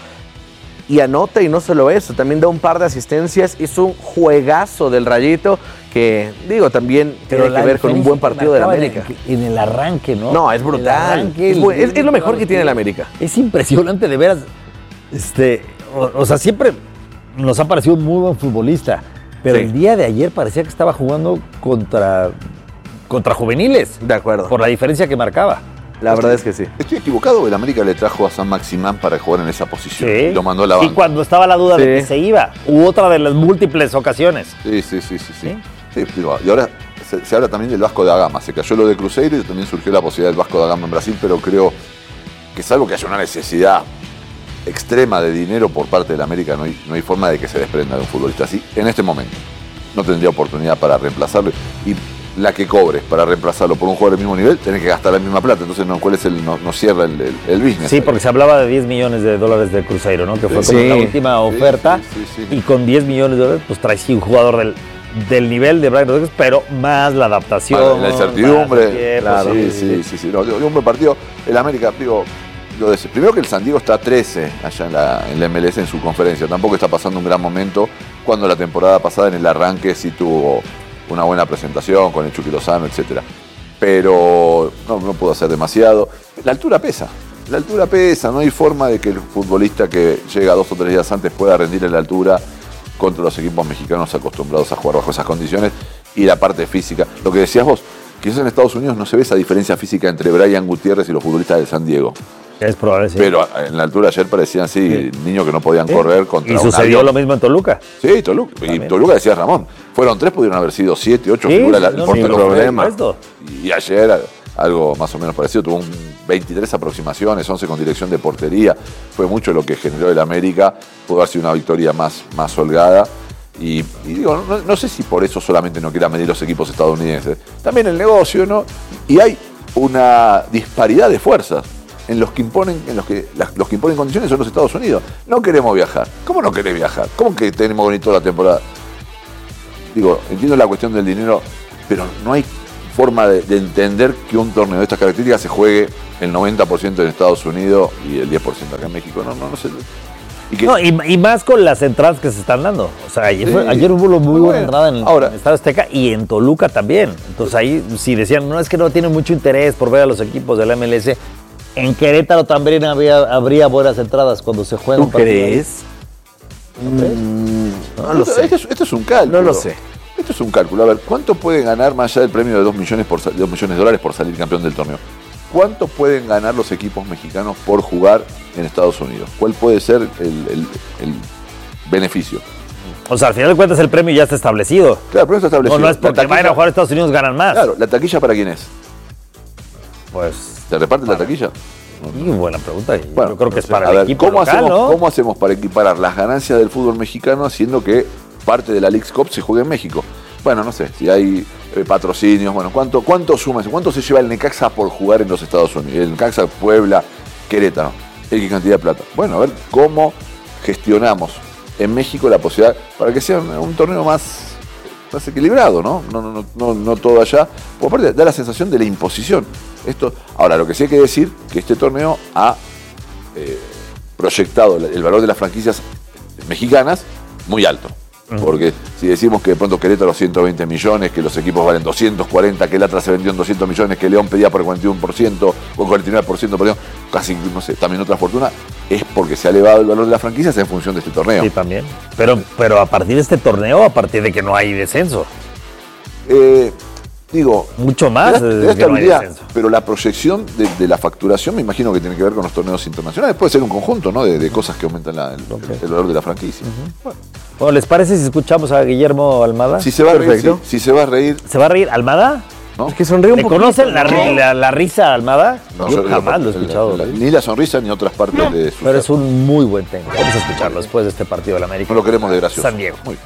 y anota, y no solo eso, también da un par de asistencias. Es un juegazo del Rayito que, digo, también tiene la que ver con un diferencia buen que partido del marcaba América. En, en el arranque, ¿no? No, es En el brutal. arranque, Es el- bu- es- es lo mejor que tiene el América. Es impresionante, de veras. Este, o, o sea, siempre nos ha parecido un muy buen futbolista, pero Sí. el día de ayer parecía que estaba jugando contra, contra juveniles. De acuerdo. Por la diferencia que marcaba. La verdad es que sí. Estoy equivocado, el América le trajo a San Maximán para jugar en esa posición. Sí. Y lo mandó a la Y banca. cuando estaba la duda de Sí. que se iba, u otra de las múltiples ocasiones. Sí, sí, sí, sí. sí. Sí, digo, y ahora se, se habla también del Vasco da Gama. Se cayó lo de Cruzeiro y también surgió la posibilidad del Vasco da Gama en Brasil, pero creo que salvo que haya una necesidad extrema de dinero por parte del América, no hay, no hay forma de que se desprenda de un futbolista así en este momento. No tendría oportunidad para reemplazarlo. Y la que cobres para reemplazarlo por un jugador del mismo nivel, tenés que gastar la misma plata. Entonces, no, ¿cuál es el, no, no cierra el, el, el business? Sí, ahí. porque se hablaba de diez millones de dólares de Cruzeiro, ¿no? Que fue Sí. como la última oferta. Sí, sí, sí. Y con diez millones de dólares, pues traes sí un jugador del, del nivel de Brian Rodríguez, pero más la adaptación. Para la incertidumbre. más el tiempo, Claro, sí, sí, sí. sí. No, digo, un buen partido. El América, digo, lo de, primero que el San Diego está trece allá en la, en la M L S en su conferencia. Tampoco está pasando un gran momento. Cuando la temporada pasada en el arranque sí tuvo una buena presentación con el Chucky Lozano, etcétera. Pero no, no pudo hacer demasiado. La altura pesa. La altura pesa. No hay forma de que el futbolista que llega dos o tres días antes pueda rendir en la altura contra los equipos mexicanos acostumbrados a jugar bajo esas condiciones. Y la parte física. Lo que decías vos, quizás en Estados Unidos no se ve esa diferencia física entre Brian Gutiérrez y los futbolistas del San Diego. Es probable, sí. Pero en la altura ayer parecían así, sí. niños que no podían sí. correr contra Y sucedió lo mismo en Toluca. Sí, Toluca. También. Y Toluca decía Ramón. Fueron tres, pudieron haber sido siete, ocho sí, figuras. No, sin problema. Y ayer algo más o menos parecido. Tuvo un veintitrés aproximaciones, once con dirección de portería. Fue mucho lo que generó el América. Pudo haber sido una victoria más, más holgada. Y, y digo, no, no sé si por eso solamente no quieran medir los equipos estadounidenses. También el negocio, ¿no? Y hay una disparidad de fuerzas. En los que imponen, en los que las, los que imponen condiciones son los Estados Unidos. No queremos viajar. ¿Cómo no querés viajar? ¿Cómo que tenemos bonito la temporada? Digo, entiendo la cuestión del dinero, pero no hay forma de, de entender que un torneo de estas características se juegue el noventa por ciento en Estados Unidos y el diez por ciento acá en México. No, no, no sé. Y, que, no, y, y más con las entradas que se están dando. O sea, ayer, sí. fue, ayer hubo muy buena bueno, entrada en, ahora, en el Estadio Azteca y en Toluca también. Entonces ahí si decían, no es que no tienen mucho interés por ver a los equipos de la M L S. En Querétaro también había, habría buenas entradas cuando se juega un partido. ¿Crees? ¿No crees? Mm, no lo sé. Esto es, esto es un cálculo. No lo sé. Esto es un cálculo. A ver, ¿cuánto pueden ganar más allá del premio de dos millones, por, dos millones de dólares por salir campeón del torneo? ¿Cuánto pueden ganar los equipos mexicanos por jugar en Estados Unidos? ¿Cuál puede ser el, el, el beneficio? O sea, al final de cuentas el premio ya está establecido. Claro, el premio está establecido. No, no es porque taquilla, vayan a jugar a Estados Unidos ganan más. Claro, ¿la taquilla para quién es? Pues... ¿Te reparten la taquilla? Y buena pregunta. Bueno, yo creo que es para a el ver, equipo ¿cómo local, hacemos, ¿no? ¿Cómo hacemos para equiparar las ganancias del fútbol mexicano haciendo que parte de la Leagues Cup se juegue en México? Bueno, no sé, si hay eh, patrocinios, bueno, ¿cuánto, cuánto suma eso? ¿Cuánto se lleva el Necaxa por jugar en los Estados Unidos? El Necaxa, Puebla, Querétaro. ¿Qué cantidad de plata? Bueno, a ver cómo gestionamos en México la posibilidad para que sea un, un torneo más... más equilibrado, ¿no? No, no, no, no, no todo allá. Por aparte, da la sensación de la imposición. Esto, ahora, lo que sí hay que decir que este torneo ha eh, proyectado el valor de las franquicias mexicanas muy alto. Uh-huh. Porque si decimos que de pronto Querétaro ciento veinte millones, que los equipos valen doscientos cuarenta, que el Atlas se vendió en doscientos millones, que León pedía por el cuarenta y uno por ciento o el cuarenta y nueve por ciento, perdón, casi, no sé, también otra fortuna, es porque se ha elevado el valor de las franquicias en función de este torneo. Sí, también. Pero, pero a partir de este torneo, a partir de que no hay descenso. Eh, digo... Mucho más de, de estabilidad, no pero la proyección de, de la facturación me imagino que tiene que ver con los torneos internacionales. Puede ser un conjunto, ¿no? De, de cosas que aumentan la, el, okay. el, el valor de la franquicia. Uh-huh. Bueno. Bueno, ¿les parece si escuchamos a Guillermo Almada? Si se va a reír, si, si se va a reír. ¿Se va a reír Almada? ¿No? Es que sonríe un poco. ¿Le conocen la, la, la risa a Almada? No, yo jamás lo he escuchado. La, la, ni la sonrisa ni otras partes no. de su Pero es un muy buen técnico. Vamos a escucharlo después de este partido de la América. No lo queremos de gracioso. San Diego. Muy.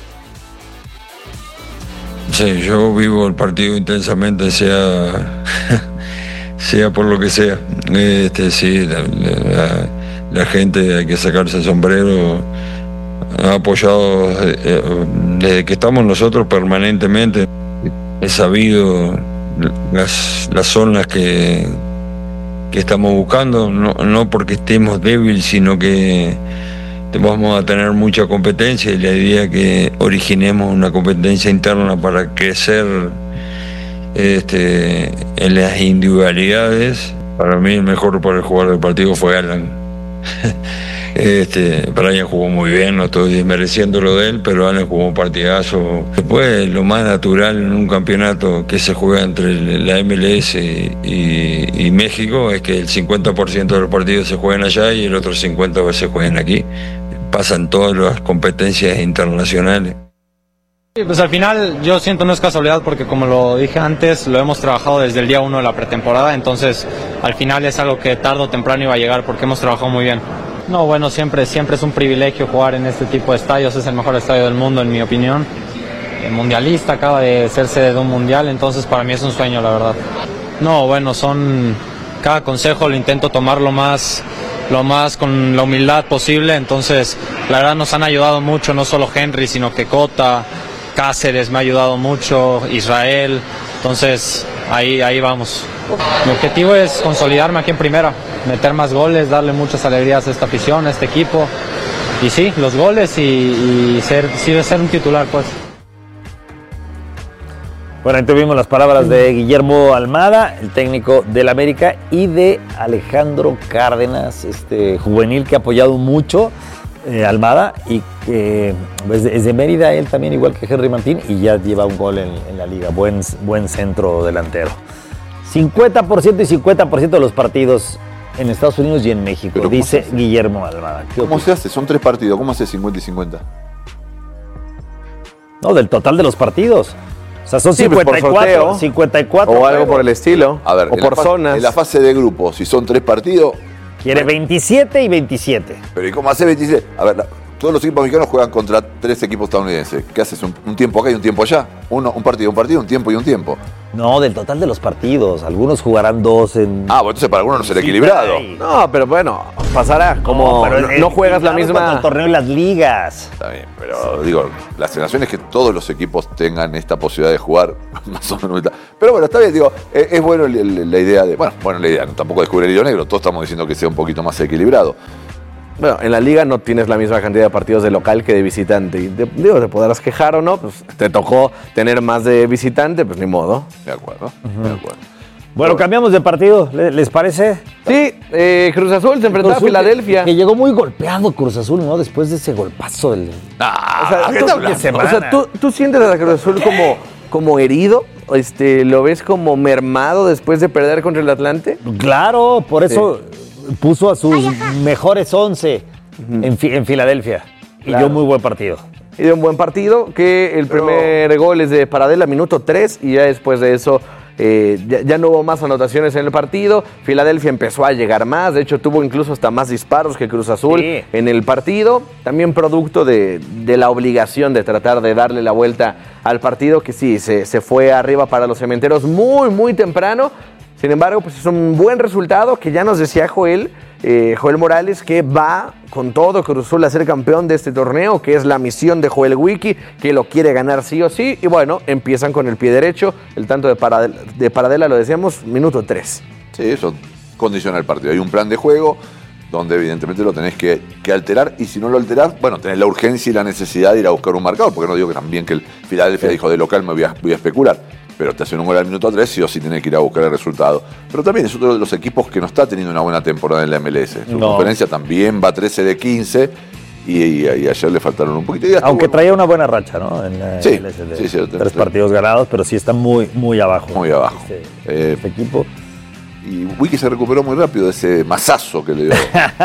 Sí, yo vivo el partido intensamente, sea sea por lo que sea. Este, sí, la, la, la gente, hay que sacarse el sombrero. Ha apoyado eh, desde que estamos nosotros permanentemente. He sabido las, las zonas que, que estamos buscando, no, no porque estemos débiles, sino que vamos a tener mucha competencia y la idea es que originemos una competencia interna para crecer este, en las individualidades. Para mí el mejor para el jugador del partido fue Alan. Este, Brian jugó muy bien, no estoy desmereciendo lo de él, pero Alan jugó un partidazo. Después, lo más natural en un campeonato que se juega entre la M L S y, y México es que el cincuenta por ciento de los partidos se juegan allá y el otro cincuenta por ciento se juegan aquí. Pasan todas las competencias internacionales. Sí, pues al final yo siento no es casualidad porque como lo dije antes, lo hemos trabajado desde el día uno de la pretemporada, entonces al final es algo que tarde o temprano iba a llegar porque hemos trabajado muy bien. No, bueno, siempre, siempre es un privilegio jugar en este tipo de estadios, es el mejor estadio del mundo en mi opinión. El mundialista acaba de ser sede de un mundial, entonces para mí es un sueño, la verdad. No, bueno, son... Cada consejo lo intento tomar lo más, lo más con la humildad posible, entonces la verdad nos han ayudado mucho, no solo Henry, sino que Cota, Cáceres me ha ayudado mucho, Israel, entonces ahí, ahí vamos. Mi objetivo es consolidarme aquí en primera, meter más goles, darle muchas alegrías a esta afición, a este equipo. Y sí, los goles y, y ser, sí, ser un titular, pues. Bueno, ahí tuvimos las palabras de Guillermo Almada, el técnico del América, y de Alejandro Cárdenas, este juvenil que ha apoyado mucho eh, Almada y que pues, es de Mérida, él también, igual que Henry Martín, y ya lleva un gol en, en la liga. Buen, buen centro delantero. cincuenta por ciento y cincuenta por ciento de los partidos en Estados Unidos y en México, dice Guillermo Almada. ¿Cómo se hace? Son tres partidos. ¿Cómo hace cincuenta y cincuenta? No, del total de los partidos. O sea, son sí, cincuenta y cuatro, pues por sorteo, cincuenta y cuatro. O algo por el estilo. A ver, o por la zonas. En la fase de grupo, si son tres partidos... Quiere veintisiete y veintisiete. Pero ¿y cómo hace veintisiete? A ver, la, todos los equipos mexicanos juegan contra tres equipos estadounidenses. ¿Qué haces? ¿Un, un tiempo acá y un tiempo allá? Uno, un partido, un partido, un tiempo y un tiempo. No, del total de los partidos. Algunos jugarán dos en... Ah, bueno, entonces para algunos no será equilibrado. No, pero bueno, pasará. Como no, no, no juegas la misma... el torneo y las ligas. Está bien, pero digo, la sensación es que todos los equipos tengan esta posibilidad de jugar más o menos. Pero bueno, está bien, digo, es, es bueno la, la idea de... Bueno, bueno, la idea, no, tampoco descubrir el hilo negro. Todos estamos diciendo que sea un poquito más equilibrado. Bueno, en la liga no tienes la misma cantidad de partidos de local que de visitante. Y de, digo, te podrás quejar o no, pues te tocó tener más de visitante, pues ni modo. De acuerdo, uh-huh. de acuerdo. Bueno, cambiamos de partido, ¿les parece? Sí, eh, Cruz Azul se enfrentó a Filadelfia. Que, que llegó muy golpeado Cruz Azul, ¿no? Después de ese golpazo del... Ah, o sea, ¿qué tú, te hablas? O sea, ¿tú, tú sientes a Cruz Azul como, como herido, este, ¿lo ves como mermado después de perder contra el Atlante? Claro, por eso... Sí. Puso a sus mejores once uh-huh. en, en Filadelfia. Y claro. dio muy buen partido. Y dio un buen partido, que el Pero... primer gol es de Paradela, minuto tres, y ya después de eso eh, ya, ya no hubo más anotaciones en el partido. Filadelfia empezó a llegar más, de hecho tuvo incluso hasta más disparos que Cruz Azul sí. en el partido. También producto de, de la obligación de tratar de darle la vuelta al partido, que sí, se, se fue arriba para los cementeros muy, muy temprano. Sin embargo, pues es un buen resultado que ya nos decía Joel, eh, Joel Morales, que va con todo Cruz Azul a ser campeón de este torneo, que es la misión de Joel Wiki, que lo quiere ganar sí o sí. Y bueno, empiezan con el pie derecho, el tanto de Paradela, de Paradela lo decíamos, minuto tres. Sí, eso condiciona el partido. Hay un plan de juego donde evidentemente lo tenés que, que alterar, y si no lo alterás, bueno, tenés la urgencia y la necesidad de ir a buscar un marcador, porque no digo que también que el Filadelfia sí. dijo de local me voy a, voy a especular. Pero te hacen un gol al minuto tres, sí o sí tenés que ir a buscar el resultado. Pero también es otro de los equipos que no está teniendo una buena temporada en la M L S. Su no. conferencia también va trece de quince y, y, y ayer le faltaron un poquito. Aunque bueno. traía una buena racha, ¿no? En la sí, M L S de sí, sí, tres sí. partidos ganados, pero sí está muy, muy abajo. Muy abajo. Este, eh, este equipo. Y Wiki se recuperó muy rápido de ese mazazo que le dio.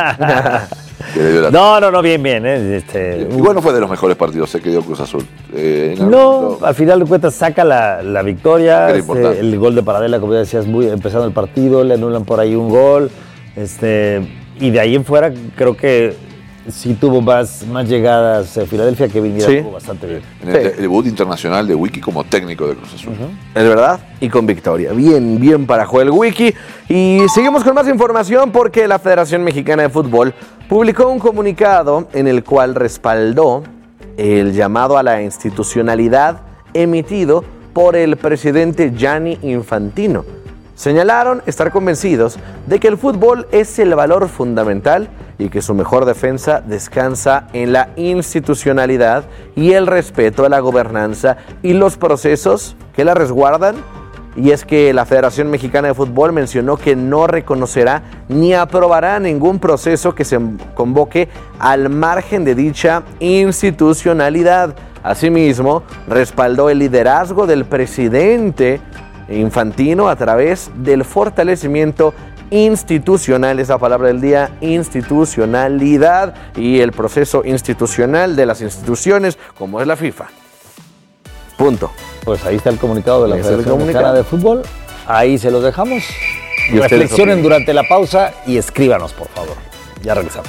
que le dio la... No, no, no, bien, bien. ¿eh? Este, Igual no fue de los mejores partidos eh, que dio Cruz Azul. Eh, no, momento... al final de cuentas saca la, la victoria. Este, el gol de Paradela, como ya decías, muy empezando el partido, le anulan por ahí un gol. Este, y de ahí en fuera creo que sí tuvo más, más llegadas a Filadelfia, que viniera sí. bastante bien. En el, sí. el debut internacional de Wiki como técnico de Cruz Azul. Uh-huh. Es verdad, y con victoria. Bien, bien para Joel Wiki. Y seguimos con más información porque la Federación Mexicana de Fútbol publicó un comunicado en el cual respaldó el llamado a la institucionalidad emitido por el presidente Gianni Infantino. Señalaron estar convencidos de que el fútbol es el valor fundamental y que su mejor defensa descansa en la institucionalidad y el respeto a la gobernanza y los procesos que la resguardan. Y es que la Federación Mexicana de Fútbol mencionó que no reconocerá ni aprobará ningún proceso que se convoque al margen de dicha institucionalidad. Asimismo, respaldó el liderazgo del presidente Infantino a través del fortalecimiento institucional, esa palabra del día, institucionalidad, y el proceso institucional de las instituciones como es la FIFA. Punto. Pues ahí está el comunicado de la Federación Mexicana de Fútbol. Ahí se los dejamos. Reflexionen durante la pausa y escríbanos, por favor. Ya regresamos.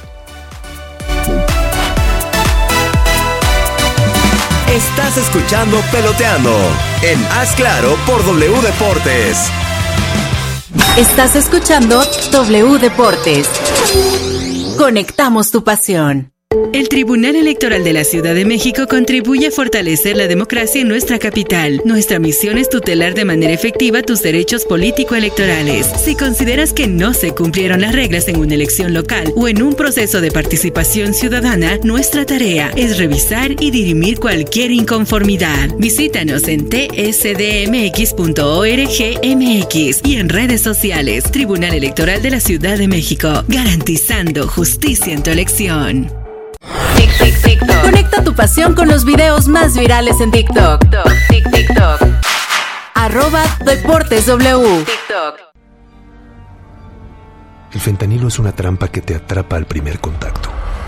Estás escuchando Peloteando en Haz Claro por W Deportes. Estás escuchando W Deportes. Conectamos tu pasión. El Tribunal Electoral de la Ciudad de México contribuye a fortalecer la democracia en nuestra capital. Nuestra misión es tutelar de manera efectiva tus derechos político-electorales. Si consideras que no se cumplieron las reglas en una elección local o en un proceso de participación ciudadana, nuestra tarea es revisar y dirimir cualquier inconformidad. Visítanos en t s d m x punto org m x y en redes sociales. Tribunal Electoral de la Ciudad de México, garantizando justicia en tu elección. Conecta tu pasión con los videos más virales en TikTok. TikTok, TikTok. Arroba Deportes W. TikTok. El fentanilo es una trampa que te atrapa al primer contacto.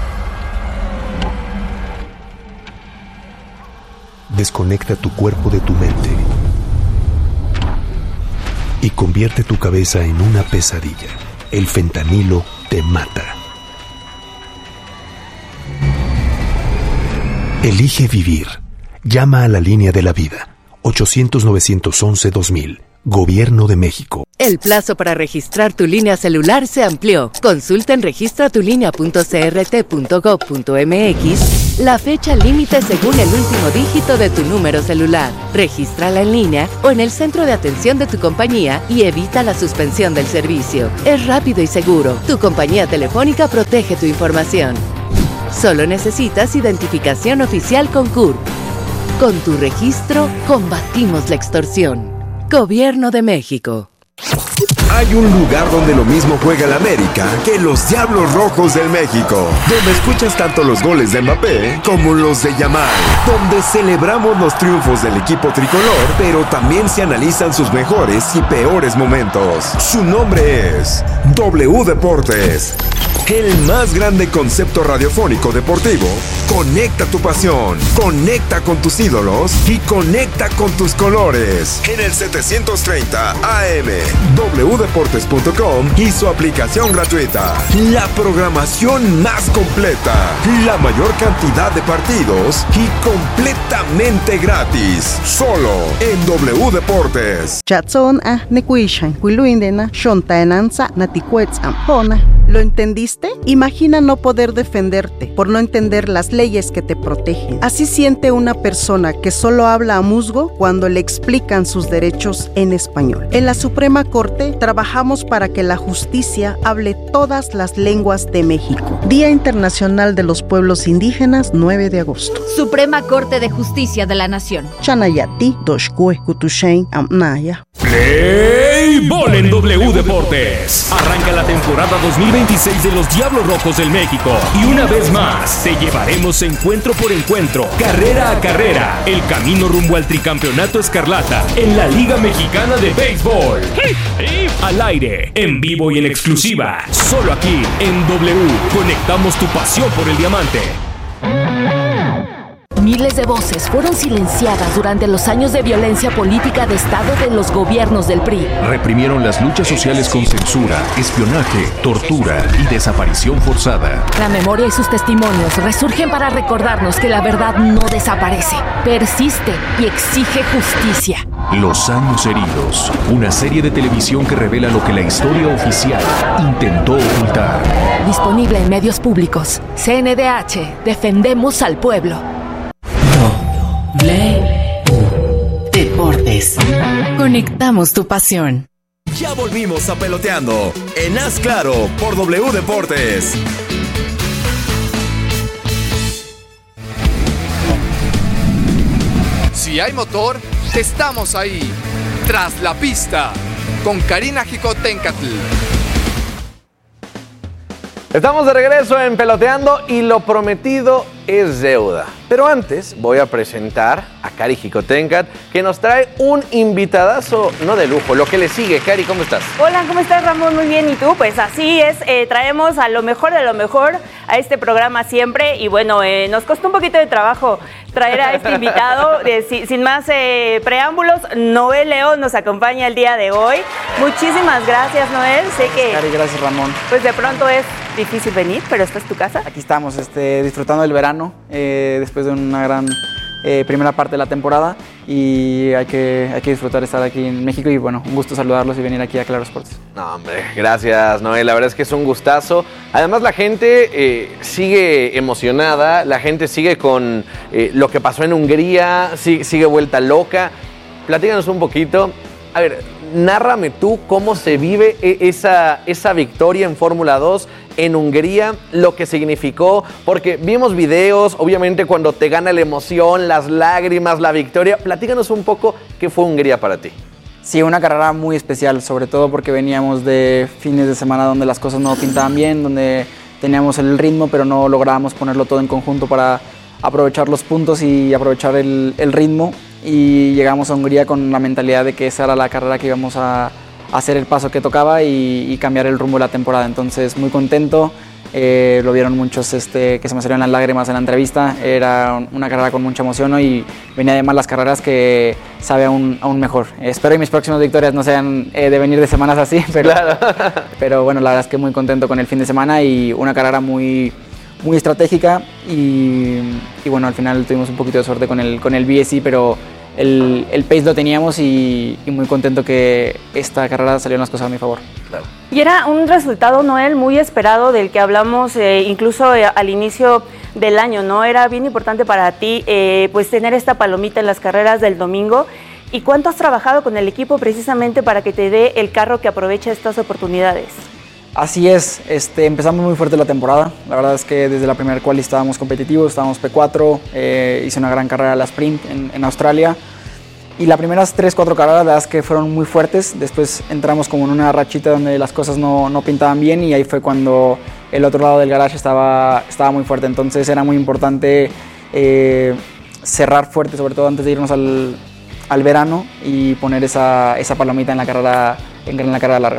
Desconecta tu cuerpo de tu mente y convierte tu cabeza en una pesadilla. El fentanilo te mata. Elige vivir. Llama a la línea de la vida. ochocientos, novecientos once, dos mil. Gobierno de México. El plazo para registrar tu línea celular se amplió. Consulta en registra tu línea punto c r t punto gov punto m x la fecha límite según el último dígito de tu número celular. Regístrala en línea o en el centro de atención de tu compañía y evita la suspensión del servicio. Es rápido y seguro. Tu compañía telefónica protege tu información. Solo necesitas identificación oficial con C U R P. Con tu registro, combatimos la extorsión. Gobierno de México. Hay un lugar donde lo mismo juega el América que los Diablos Rojos del México, donde escuchas tanto los goles de Mbappé como los de Yamal, donde celebramos los triunfos del equipo tricolor, pero también se analizan sus mejores y peores momentos. Su nombre es W Deportes, el más grande concepto radiofónico deportivo. Conecta tu pasión, conecta con tus ídolos y conecta con tus colores. En el setecientos treinta A M, w deportes punto com y su aplicación gratuita. La programación más completa, la mayor cantidad de partidos y completamente gratis. Solo en W Deportes. Chatson a nekuishan kuiluindena shontaenanza naticuetzamjona. ¿Lo entendiste? Imagina no poder defenderte por no entender las leyes que te protegen. Así siente una persona que solo habla a musgo cuando le explican sus derechos en español. En la Suprema Corte trabajamos para que la justicia hable todas las lenguas de México. Día Internacional de los Pueblos Indígenas, nueve de agosto. Suprema Corte de Justicia de la Nación. Chanayati, Doshkue, Kutushain, Amnaya. Play Ball en W Deportes. Arranca la temporada dos mil veintiséis de los Diablos Rojos del México. Y una vez más, te llevaremos encuentro por encuentro, carrera a carrera, el camino rumbo al tricampeonato escarlata en la Liga Mexicana de Béisbol. Al aire, en vivo y en exclusiva, solo aquí en W. Conectamos tu pasión por el diamante. Miles de voces fueron silenciadas durante los años de violencia política de Estado de los gobiernos del P R I. Reprimieron las luchas sociales con censura, espionaje, tortura y desaparición forzada. La memoria y sus testimonios resurgen para recordarnos que la verdad no desaparece, persiste y exige justicia. Los años heridos, una serie de televisión que revela lo que la historia oficial intentó ocultar. Disponible en medios públicos. C N D H, defendemos al pueblo. W Deportes. Conectamos tu pasión. Ya volvimos a Peloteando en Haz Claro por W Deportes. Si hay motor, estamos ahí. Tras la pista, con Karina Jicotencatl. Estamos de regreso en Peloteando y lo prometido es deuda. Pero antes voy a presentar a Cari Jicotencatl, que nos trae un invitadazo, no de lujo, lo que le sigue. Cari, ¿cómo estás? Hola, ¿cómo estás, Ramón? Muy bien, ¿y tú? Pues así es, eh, traemos a lo mejor de lo mejor a este programa siempre. Y bueno, eh, nos costó un poquito de trabajo traer a este invitado. Eh, si, sin más eh, preámbulos, Noel León nos acompaña el día de hoy. Muchísimas gracias, Noel. Sé que... Cari, gracias, Ramón. Pues de pronto es difícil venir, pero esta es tu casa. Aquí estamos, este, disfrutando del verano, eh, después de una gran eh, primera parte de la temporada, y hay que, hay que disfrutar de estar aquí en México, y bueno, un gusto saludarlos y venir aquí a Claro Sports. No, hombre, gracias, Noel, la verdad es que es un gustazo. Además, la gente eh, sigue emocionada, la gente sigue con eh, lo que pasó en Hungría, sigue, sigue vuelta loca. Platícanos un poquito. A ver, nárrame tú cómo se vive esa, esa victoria en Fórmula dos en Hungría, lo que significó, porque vimos videos, obviamente cuando te gana la emoción, las lágrimas, la victoria. Platícanos un poco qué fue Hungría para ti. Sí, una carrera muy especial, sobre todo porque veníamos de fines de semana donde las cosas no pintaban bien, donde teníamos el ritmo, pero no lográbamos ponerlo todo en conjunto para aprovechar los puntos y aprovechar el, el ritmo. Y llegamos a Hungría con la mentalidad de que esa era la carrera que íbamos a, hacer el paso que tocaba y, y cambiar el rumbo de la temporada. Entonces, muy contento. Eh, lo vieron muchos este, que se me salieron las lágrimas en la entrevista. Era una carrera con mucha emoción, ¿no? Y venía de más las carreras que sabe aún, aún mejor. Eh, espero que mis próximas victorias no sean eh, de venir de semanas así, pero, claro. pero bueno, la verdad es que muy contento con el fin de semana y una carrera muy, muy estratégica y, y bueno, al final tuvimos un poquito de suerte con el, con el B S I, pero el, el pace lo teníamos y, y muy contento que esta carrera salieron las cosas a mi favor. Claro. Y era un resultado, Noel, muy esperado del que hablamos eh, incluso eh, al inicio del año, ¿no? Era bien importante para ti eh, pues tener esta palomita en las carreras del domingo. ¿Y cuánto has trabajado con el equipo precisamente para que te dé el carro que aproveche estas oportunidades? Así es, este, empezamos muy fuerte la temporada. La verdad es que desde la primera quali estábamos competitivos, estábamos P cuatro, eh, hice una gran carrera a la sprint en, en Australia. Y las primeras tres, cuatro carreras, la verdad es que fueron muy fuertes. Después entramos como en una rachita donde las cosas no, no pintaban bien y ahí fue cuando el otro lado del garage estaba, estaba muy fuerte. Entonces era muy importante eh, cerrar fuerte, sobre todo antes de irnos al, al verano y poner esa, esa palomita en la carrera, en, en la carrera larga.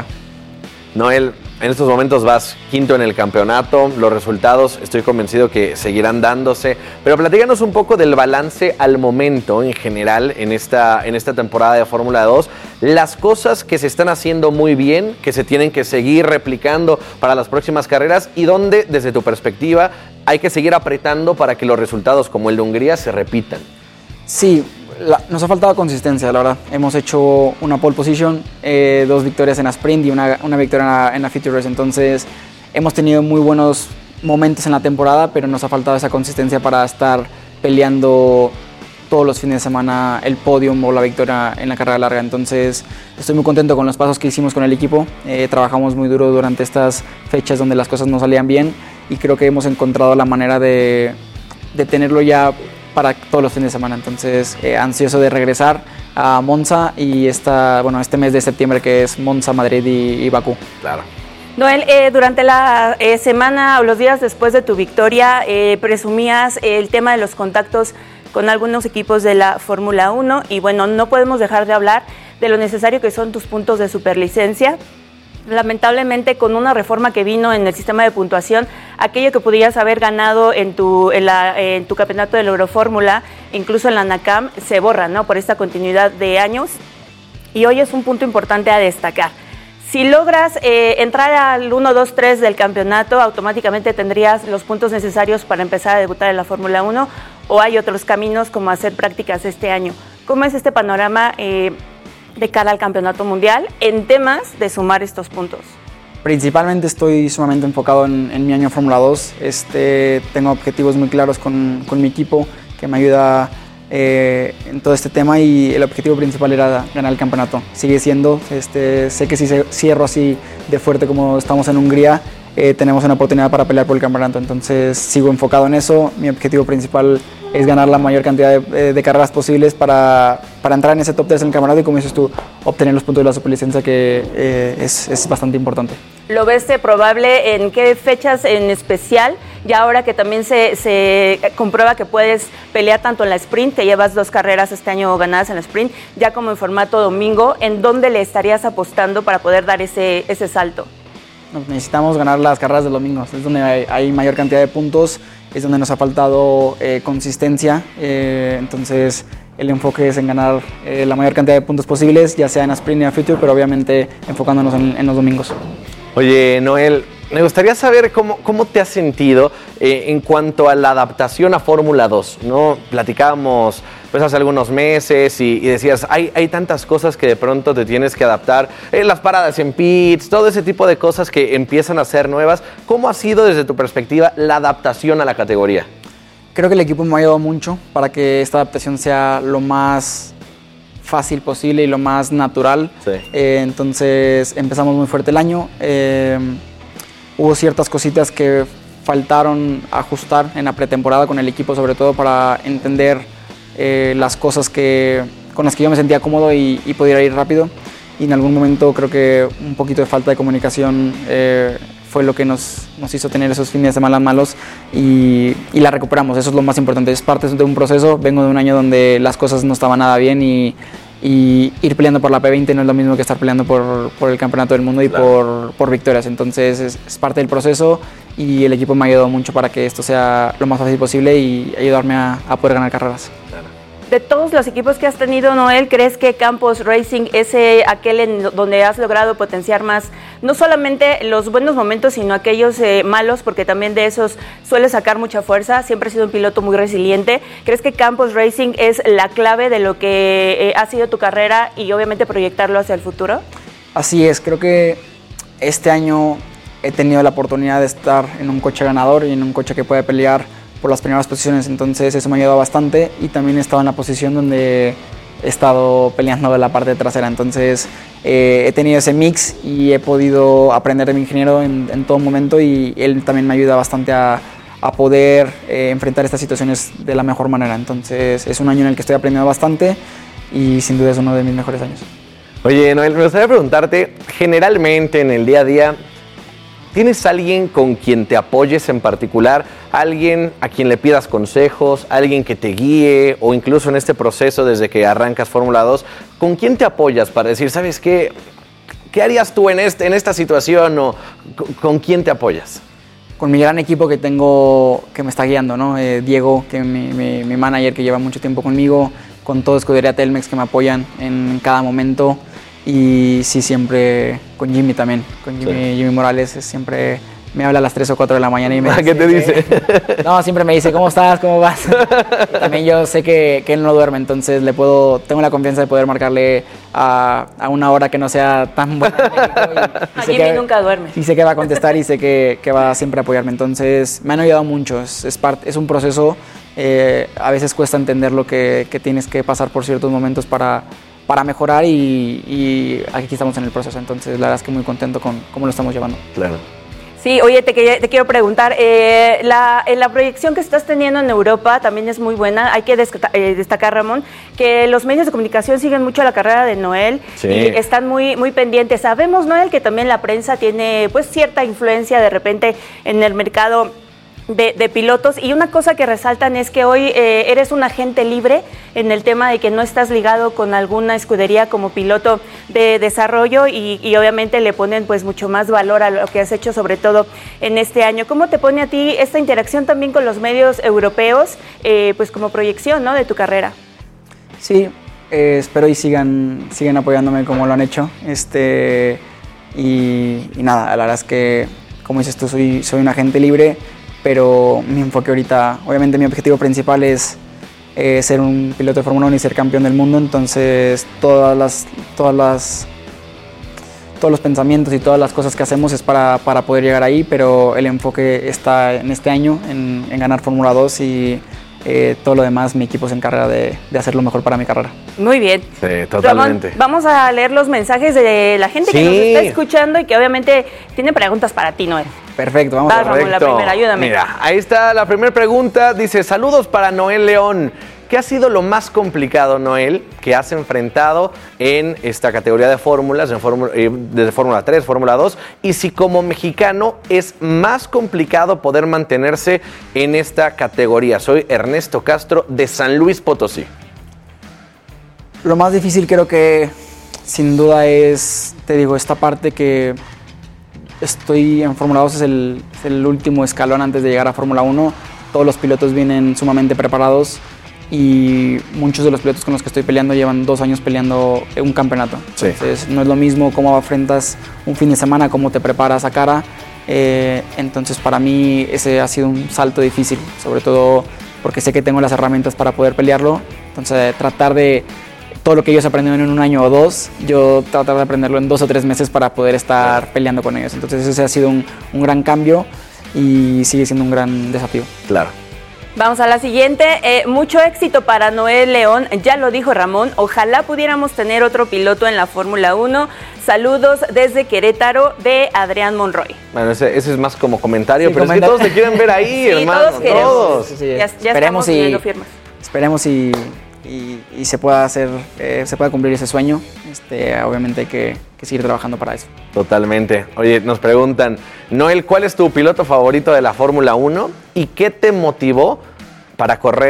Noel, en estos momentos vas quinto en el campeonato, los resultados estoy convencido que seguirán dándose, pero platícanos un poco del balance al momento en general en esta, en esta temporada de Fórmula dos, las cosas que se están haciendo muy bien, que se tienen que seguir replicando para las próximas carreras y dónde, desde tu perspectiva, hay que seguir apretando para que los resultados como el de Hungría se repitan. Sí, la, nos ha faltado consistencia, la verdad. Hemos hecho una pole position, eh, dos victorias en la sprint y una, una victoria en la, en la feature race. Entonces, hemos tenido muy buenos momentos en la temporada, pero nos ha faltado esa consistencia para estar peleando todos los fines de semana el podium o la victoria en la carrera larga. Entonces, estoy muy contento con los pasos que hicimos con el equipo. Eh, trabajamos muy duro durante estas fechas donde las cosas no salían bien y creo que hemos encontrado la manera de, de tenerlo ya para todos los fines de semana. Entonces, eh, ansioso de regresar a Monza y esta, bueno, este mes de septiembre que es Monza, Madrid y, y Bakú. Claro. Noel, eh, durante la eh, semana o los días después de tu victoria, eh, presumías el tema de los contactos con algunos equipos de la Fórmula uno y bueno, no podemos dejar de hablar de lo necesario que son tus puntos de superlicencia. Lamentablemente, con una reforma que vino en el sistema de puntuación, aquello que podías haber ganado en tu, en la, en tu campeonato de la Eurofórmula, incluso en la NACAM, se borra, ¿no? Por esta continuidad de años. Y hoy es un punto importante a destacar. Si logras eh, entrar al uno, dos, tres del campeonato, automáticamente tendrías los puntos necesarios para empezar a debutar en la Fórmula uno, o hay otros caminos como hacer prácticas este año. ¿Cómo es este panorama eh, de cara al campeonato mundial en temas de sumar estos puntos? Principalmente estoy sumamente enfocado en, en mi año Fórmula dos. Este, tengo objetivos muy claros con, con mi equipo que me ayuda eh, en todo este tema y el objetivo principal era ganar el campeonato. Sigue siendo, este, sé que si cierro así de fuerte como estamos en Hungría, eh, tenemos una oportunidad para pelear por el campeonato. Entonces sigo enfocado en eso. Mi objetivo principal es ganar la mayor cantidad de, de carreras posibles para, para entrar en ese top tres en el campeonato y, como dices tú, obtener los puntos de la superlicencia, que eh, es, es bastante importante. ¿Lo ves probable en qué fechas en especial? Ya ahora que también se, se comprueba que puedes pelear tanto en la sprint, que llevas dos carreras este año ganadas en la sprint, ya como en formato domingo, ¿en dónde le estarías apostando para poder dar ese, ese salto? Necesitamos ganar las carreras de domingos, es donde hay, hay mayor cantidad de puntos, es donde nos ha faltado eh, consistencia, eh, entonces el enfoque es en ganar eh, la mayor cantidad de puntos posibles, ya sea en la sprint y en la future, pero obviamente enfocándonos en, en los domingos. Oye, Noel, me gustaría saber cómo, cómo te has sentido eh, en cuanto a la adaptación a Fórmula dos, ¿no? Platicábamos pues hace algunos meses y, y decías, hay, hay tantas cosas que de pronto te tienes que adaptar, eh, las paradas en pits, todo ese tipo de cosas que empiezan a ser nuevas. ¿Cómo ha sido desde tu perspectiva la adaptación a la categoría? Creo que el equipo me ha ayudado mucho para que esta adaptación sea lo más fácil posible y lo más natural. Sí. Eh, entonces empezamos muy fuerte el año. Eh, hubo ciertas cositas que faltaron ajustar en la pretemporada con el equipo, sobre todo para entender eh, las cosas que, con las que yo me sentía cómodo y, y podía ir rápido. Y en algún momento creo que un poquito de falta de comunicación eh, fue lo que nos, nos hizo tener esos fines de semana malos y, y la recuperamos. Eso es lo más importante, es parte de un proceso. Vengo de un año donde las cosas no estaban nada bien y, y ir peleando por la P veinte no es lo mismo que estar peleando por, por el campeonato del mundo y claro. por, por victorias. Entonces es, es parte del proceso y el equipo me ha ayudado mucho para que esto sea lo más fácil posible y ayudarme a, a poder ganar carreras. De todos los equipos que has tenido, Noel, ¿crees que Campos Racing es eh, aquel en donde has logrado potenciar más, no solamente los buenos momentos, sino aquellos eh, malos, porque también de esos suele sacar mucha fuerza? Siempre has sido un piloto muy resiliente. ¿Crees que Campos Racing es la clave de lo que eh, ha sido tu carrera y obviamente proyectarlo hacia el futuro? Así es, creo que este año he tenido la oportunidad de estar en un coche ganador y en un coche que puede pelear por las primeras posiciones, entonces eso me ha ayudado bastante y también he estado en la posición donde he estado peleando de la parte trasera, entonces eh, he tenido ese mix y he podido aprender de mi ingeniero en, en todo momento y él también me ayuda bastante a, a poder eh, enfrentar estas situaciones de la mejor manera, entonces es un año en el que estoy aprendiendo bastante y sin duda es uno de mis mejores años. Oye, Noel, me gustaría preguntarte, generalmente en el día a día, ¿tienes alguien con quien te apoyes en particular? ¿Alguien a quien le pidas consejos? ¿Alguien que te guíe? O incluso en este proceso desde que arrancas Fórmula dos, ¿con quién te apoyas para decir, ¿sabes qué? ¿Qué harías tú en, este, en esta situación? ¿O con, con quién te apoyas? Con mi gran equipo que tengo, que me está guiando, ¿no? Eh, Diego, que es mi, mi, mi manager, que lleva mucho tiempo conmigo, con todo Escudería Telmex, que me apoyan en cada momento. Y sí, siempre con Jimmy también, con Jimmy, sí. Jimmy Morales, siempre me habla a las tres o cuatro de la mañana y me dice... ¿Qué te dice? Que, no, siempre me dice, ¿cómo estás? ¿Cómo vas? Y también yo sé que, que él no duerme, entonces le puedo, tengo la confianza de poder marcarle a, a una hora que no sea tan buena. Y, y Jimmy que, nunca duerme. Y sé que va a contestar y sé que, que va a siempre a apoyarme, entonces me han ayudado mucho, es, es, part, es un proceso, eh, a veces cuesta entender lo que, que tienes que pasar por ciertos momentos para... para mejorar y, y aquí estamos en el proceso, entonces la verdad es que muy contento con cómo lo estamos llevando. Claro. Sí, oye, te, te quiero preguntar, eh, la, la proyección que estás teniendo en Europa también es muy buena. Hay que destacar, eh, destacar, Ramón, que los medios de comunicación siguen mucho la carrera de Noel sí. y están muy, muy pendientes. Sabemos, Noel, que también la prensa tiene pues cierta influencia de repente en el mercado De, de pilotos, y una cosa que resaltan es que hoy eh, eres un agente libre en el tema de que no estás ligado con alguna escudería como piloto de desarrollo y, y obviamente le ponen pues mucho más valor a lo que has hecho, sobre todo en este año. ¿Cómo te pone a ti esta interacción también con los medios europeos, eh, pues como proyección, ¿no?, de tu carrera? Sí, eh, espero y sigan, sigan apoyándome como lo han hecho, este y, y nada, la verdad es que, como dices tú, soy, soy un agente libre, pero mi enfoque ahorita, obviamente mi objetivo principal es eh, ser un piloto de Fórmula uno y ser campeón del mundo, entonces todas las, todas las, todos los pensamientos y todas las cosas que hacemos es para, para poder llegar ahí, pero el enfoque está en este año, en, en ganar Fórmula dos y eh, todo lo demás mi equipo se encarga de, de hacer lo mejor para mi carrera. Muy bien. Sí, totalmente. Ramón, vamos a leer los mensajes de la gente sí. que nos está escuchando y que obviamente tiene preguntas para ti, Noel. Perfecto, vamos Va, a ver. Ramón, la primera, ayúdame. Mira, ahí está la primera pregunta. Dice, saludos para Noel León. ¿Qué ha sido lo más complicado, Noel, que has enfrentado en esta categoría de fórmulas, en fórmula, eh, desde Fórmula tres, Fórmula dos? Y si como mexicano es más complicado poder mantenerse en esta categoría. Soy Ernesto Castro de San Luis Potosí. Lo más difícil creo que sin duda es, te digo, esta parte que estoy en Fórmula dos, es el, es el último escalón antes de llegar a Fórmula uno. Todos los pilotos vienen sumamente preparados y muchos de los pilotos con los que estoy peleando llevan dos años peleando un campeonato. Sí. Entonces no es lo mismo cómo enfrentas un fin de semana, cómo te preparas a cara. Eh, entonces para mí ese ha sido un salto difícil, sobre todo porque sé que tengo las herramientas para poder pelearlo. Entonces tratar de todo lo que ellos aprendieron en un año o dos, yo tratar de aprenderlo en dos o tres meses para poder estar claro. peleando con ellos. Entonces ese ha sido un, un gran cambio y sigue siendo un gran desafío. Claro. Vamos a la siguiente. Eh, mucho éxito para Noel León, ya lo dijo Ramón, ojalá pudiéramos tener otro piloto en la Fórmula uno. Saludos desde Querétaro, de Adrián Monroy. Bueno, ese, ese es más como comentario, sí, pero comenta- es que todos te quieren ver ahí, sí, hermano. Todos queremos. Todos. Sí, sí, ya, ya esperemos estamos pidiendo firmas. Esperemos y, y, y se pueda hacer, eh, se pueda cumplir ese sueño. Este, obviamente hay que, que seguir trabajando para eso. Totalmente. Oye, nos preguntan, Noel, ¿cuál es tu piloto favorito de la Fórmula uno y qué te motivó para correr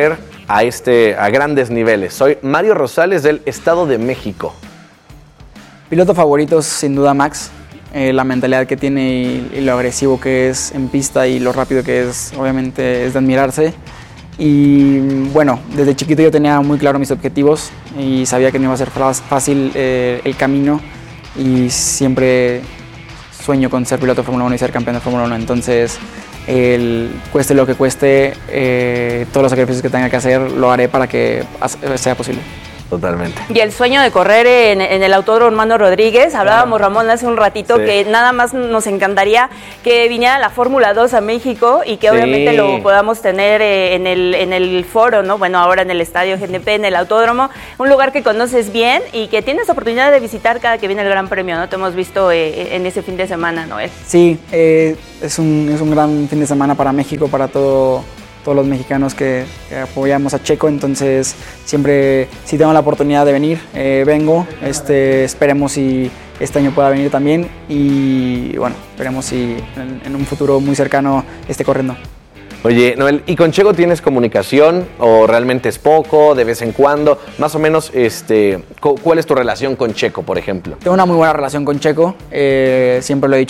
a, este, a grandes niveles. Soy Mario Rosales del Estado de México. Piloto favorito sin duda Max. Eh, la mentalidad que tiene y, y lo agresivo que es en pista y lo rápido que es, obviamente es de admirarse. Y bueno, desde chiquito yo tenía muy claro mis objetivos y sabía que no iba a ser fácil eh, el camino, y siempre sueño con ser piloto de Fórmula uno y ser campeón de Fórmula uno. Entonces, el, cueste lo que cueste, eh, todos los sacrificios que tenga que hacer lo haré para que sea posible. Totalmente. Y el sueño de correr en, en el Autódromo Hermano Rodríguez, hablábamos, Ramón, hace un ratito, sí, que nada más nos encantaría que viniera la Fórmula dos a México y que sí, obviamente lo podamos tener eh, en, el, en el foro, ¿no? Bueno, ahora en el Estadio G N P, en el Autódromo, un lugar que conoces bien y que tienes oportunidad de visitar cada que viene el Gran Premio, ¿no? Te hemos visto eh, en ese fin de semana, Noel. Sí, eh, es, un, es un gran fin de semana para México, para todo... todos los mexicanos que, que apoyamos a Checo, entonces siempre, si tengo la oportunidad de venir, eh, vengo, este, esperemos si este año pueda venir también, y bueno, esperemos si en, en un futuro muy cercano esté corriendo. Oye, Noel, ¿y con Checo tienes comunicación o realmente es poco, de vez en cuando? Más o menos, este, ¿cuál es tu relación con Checo, por ejemplo? Tengo una muy buena relación con Checo, eh, siempre lo he dicho.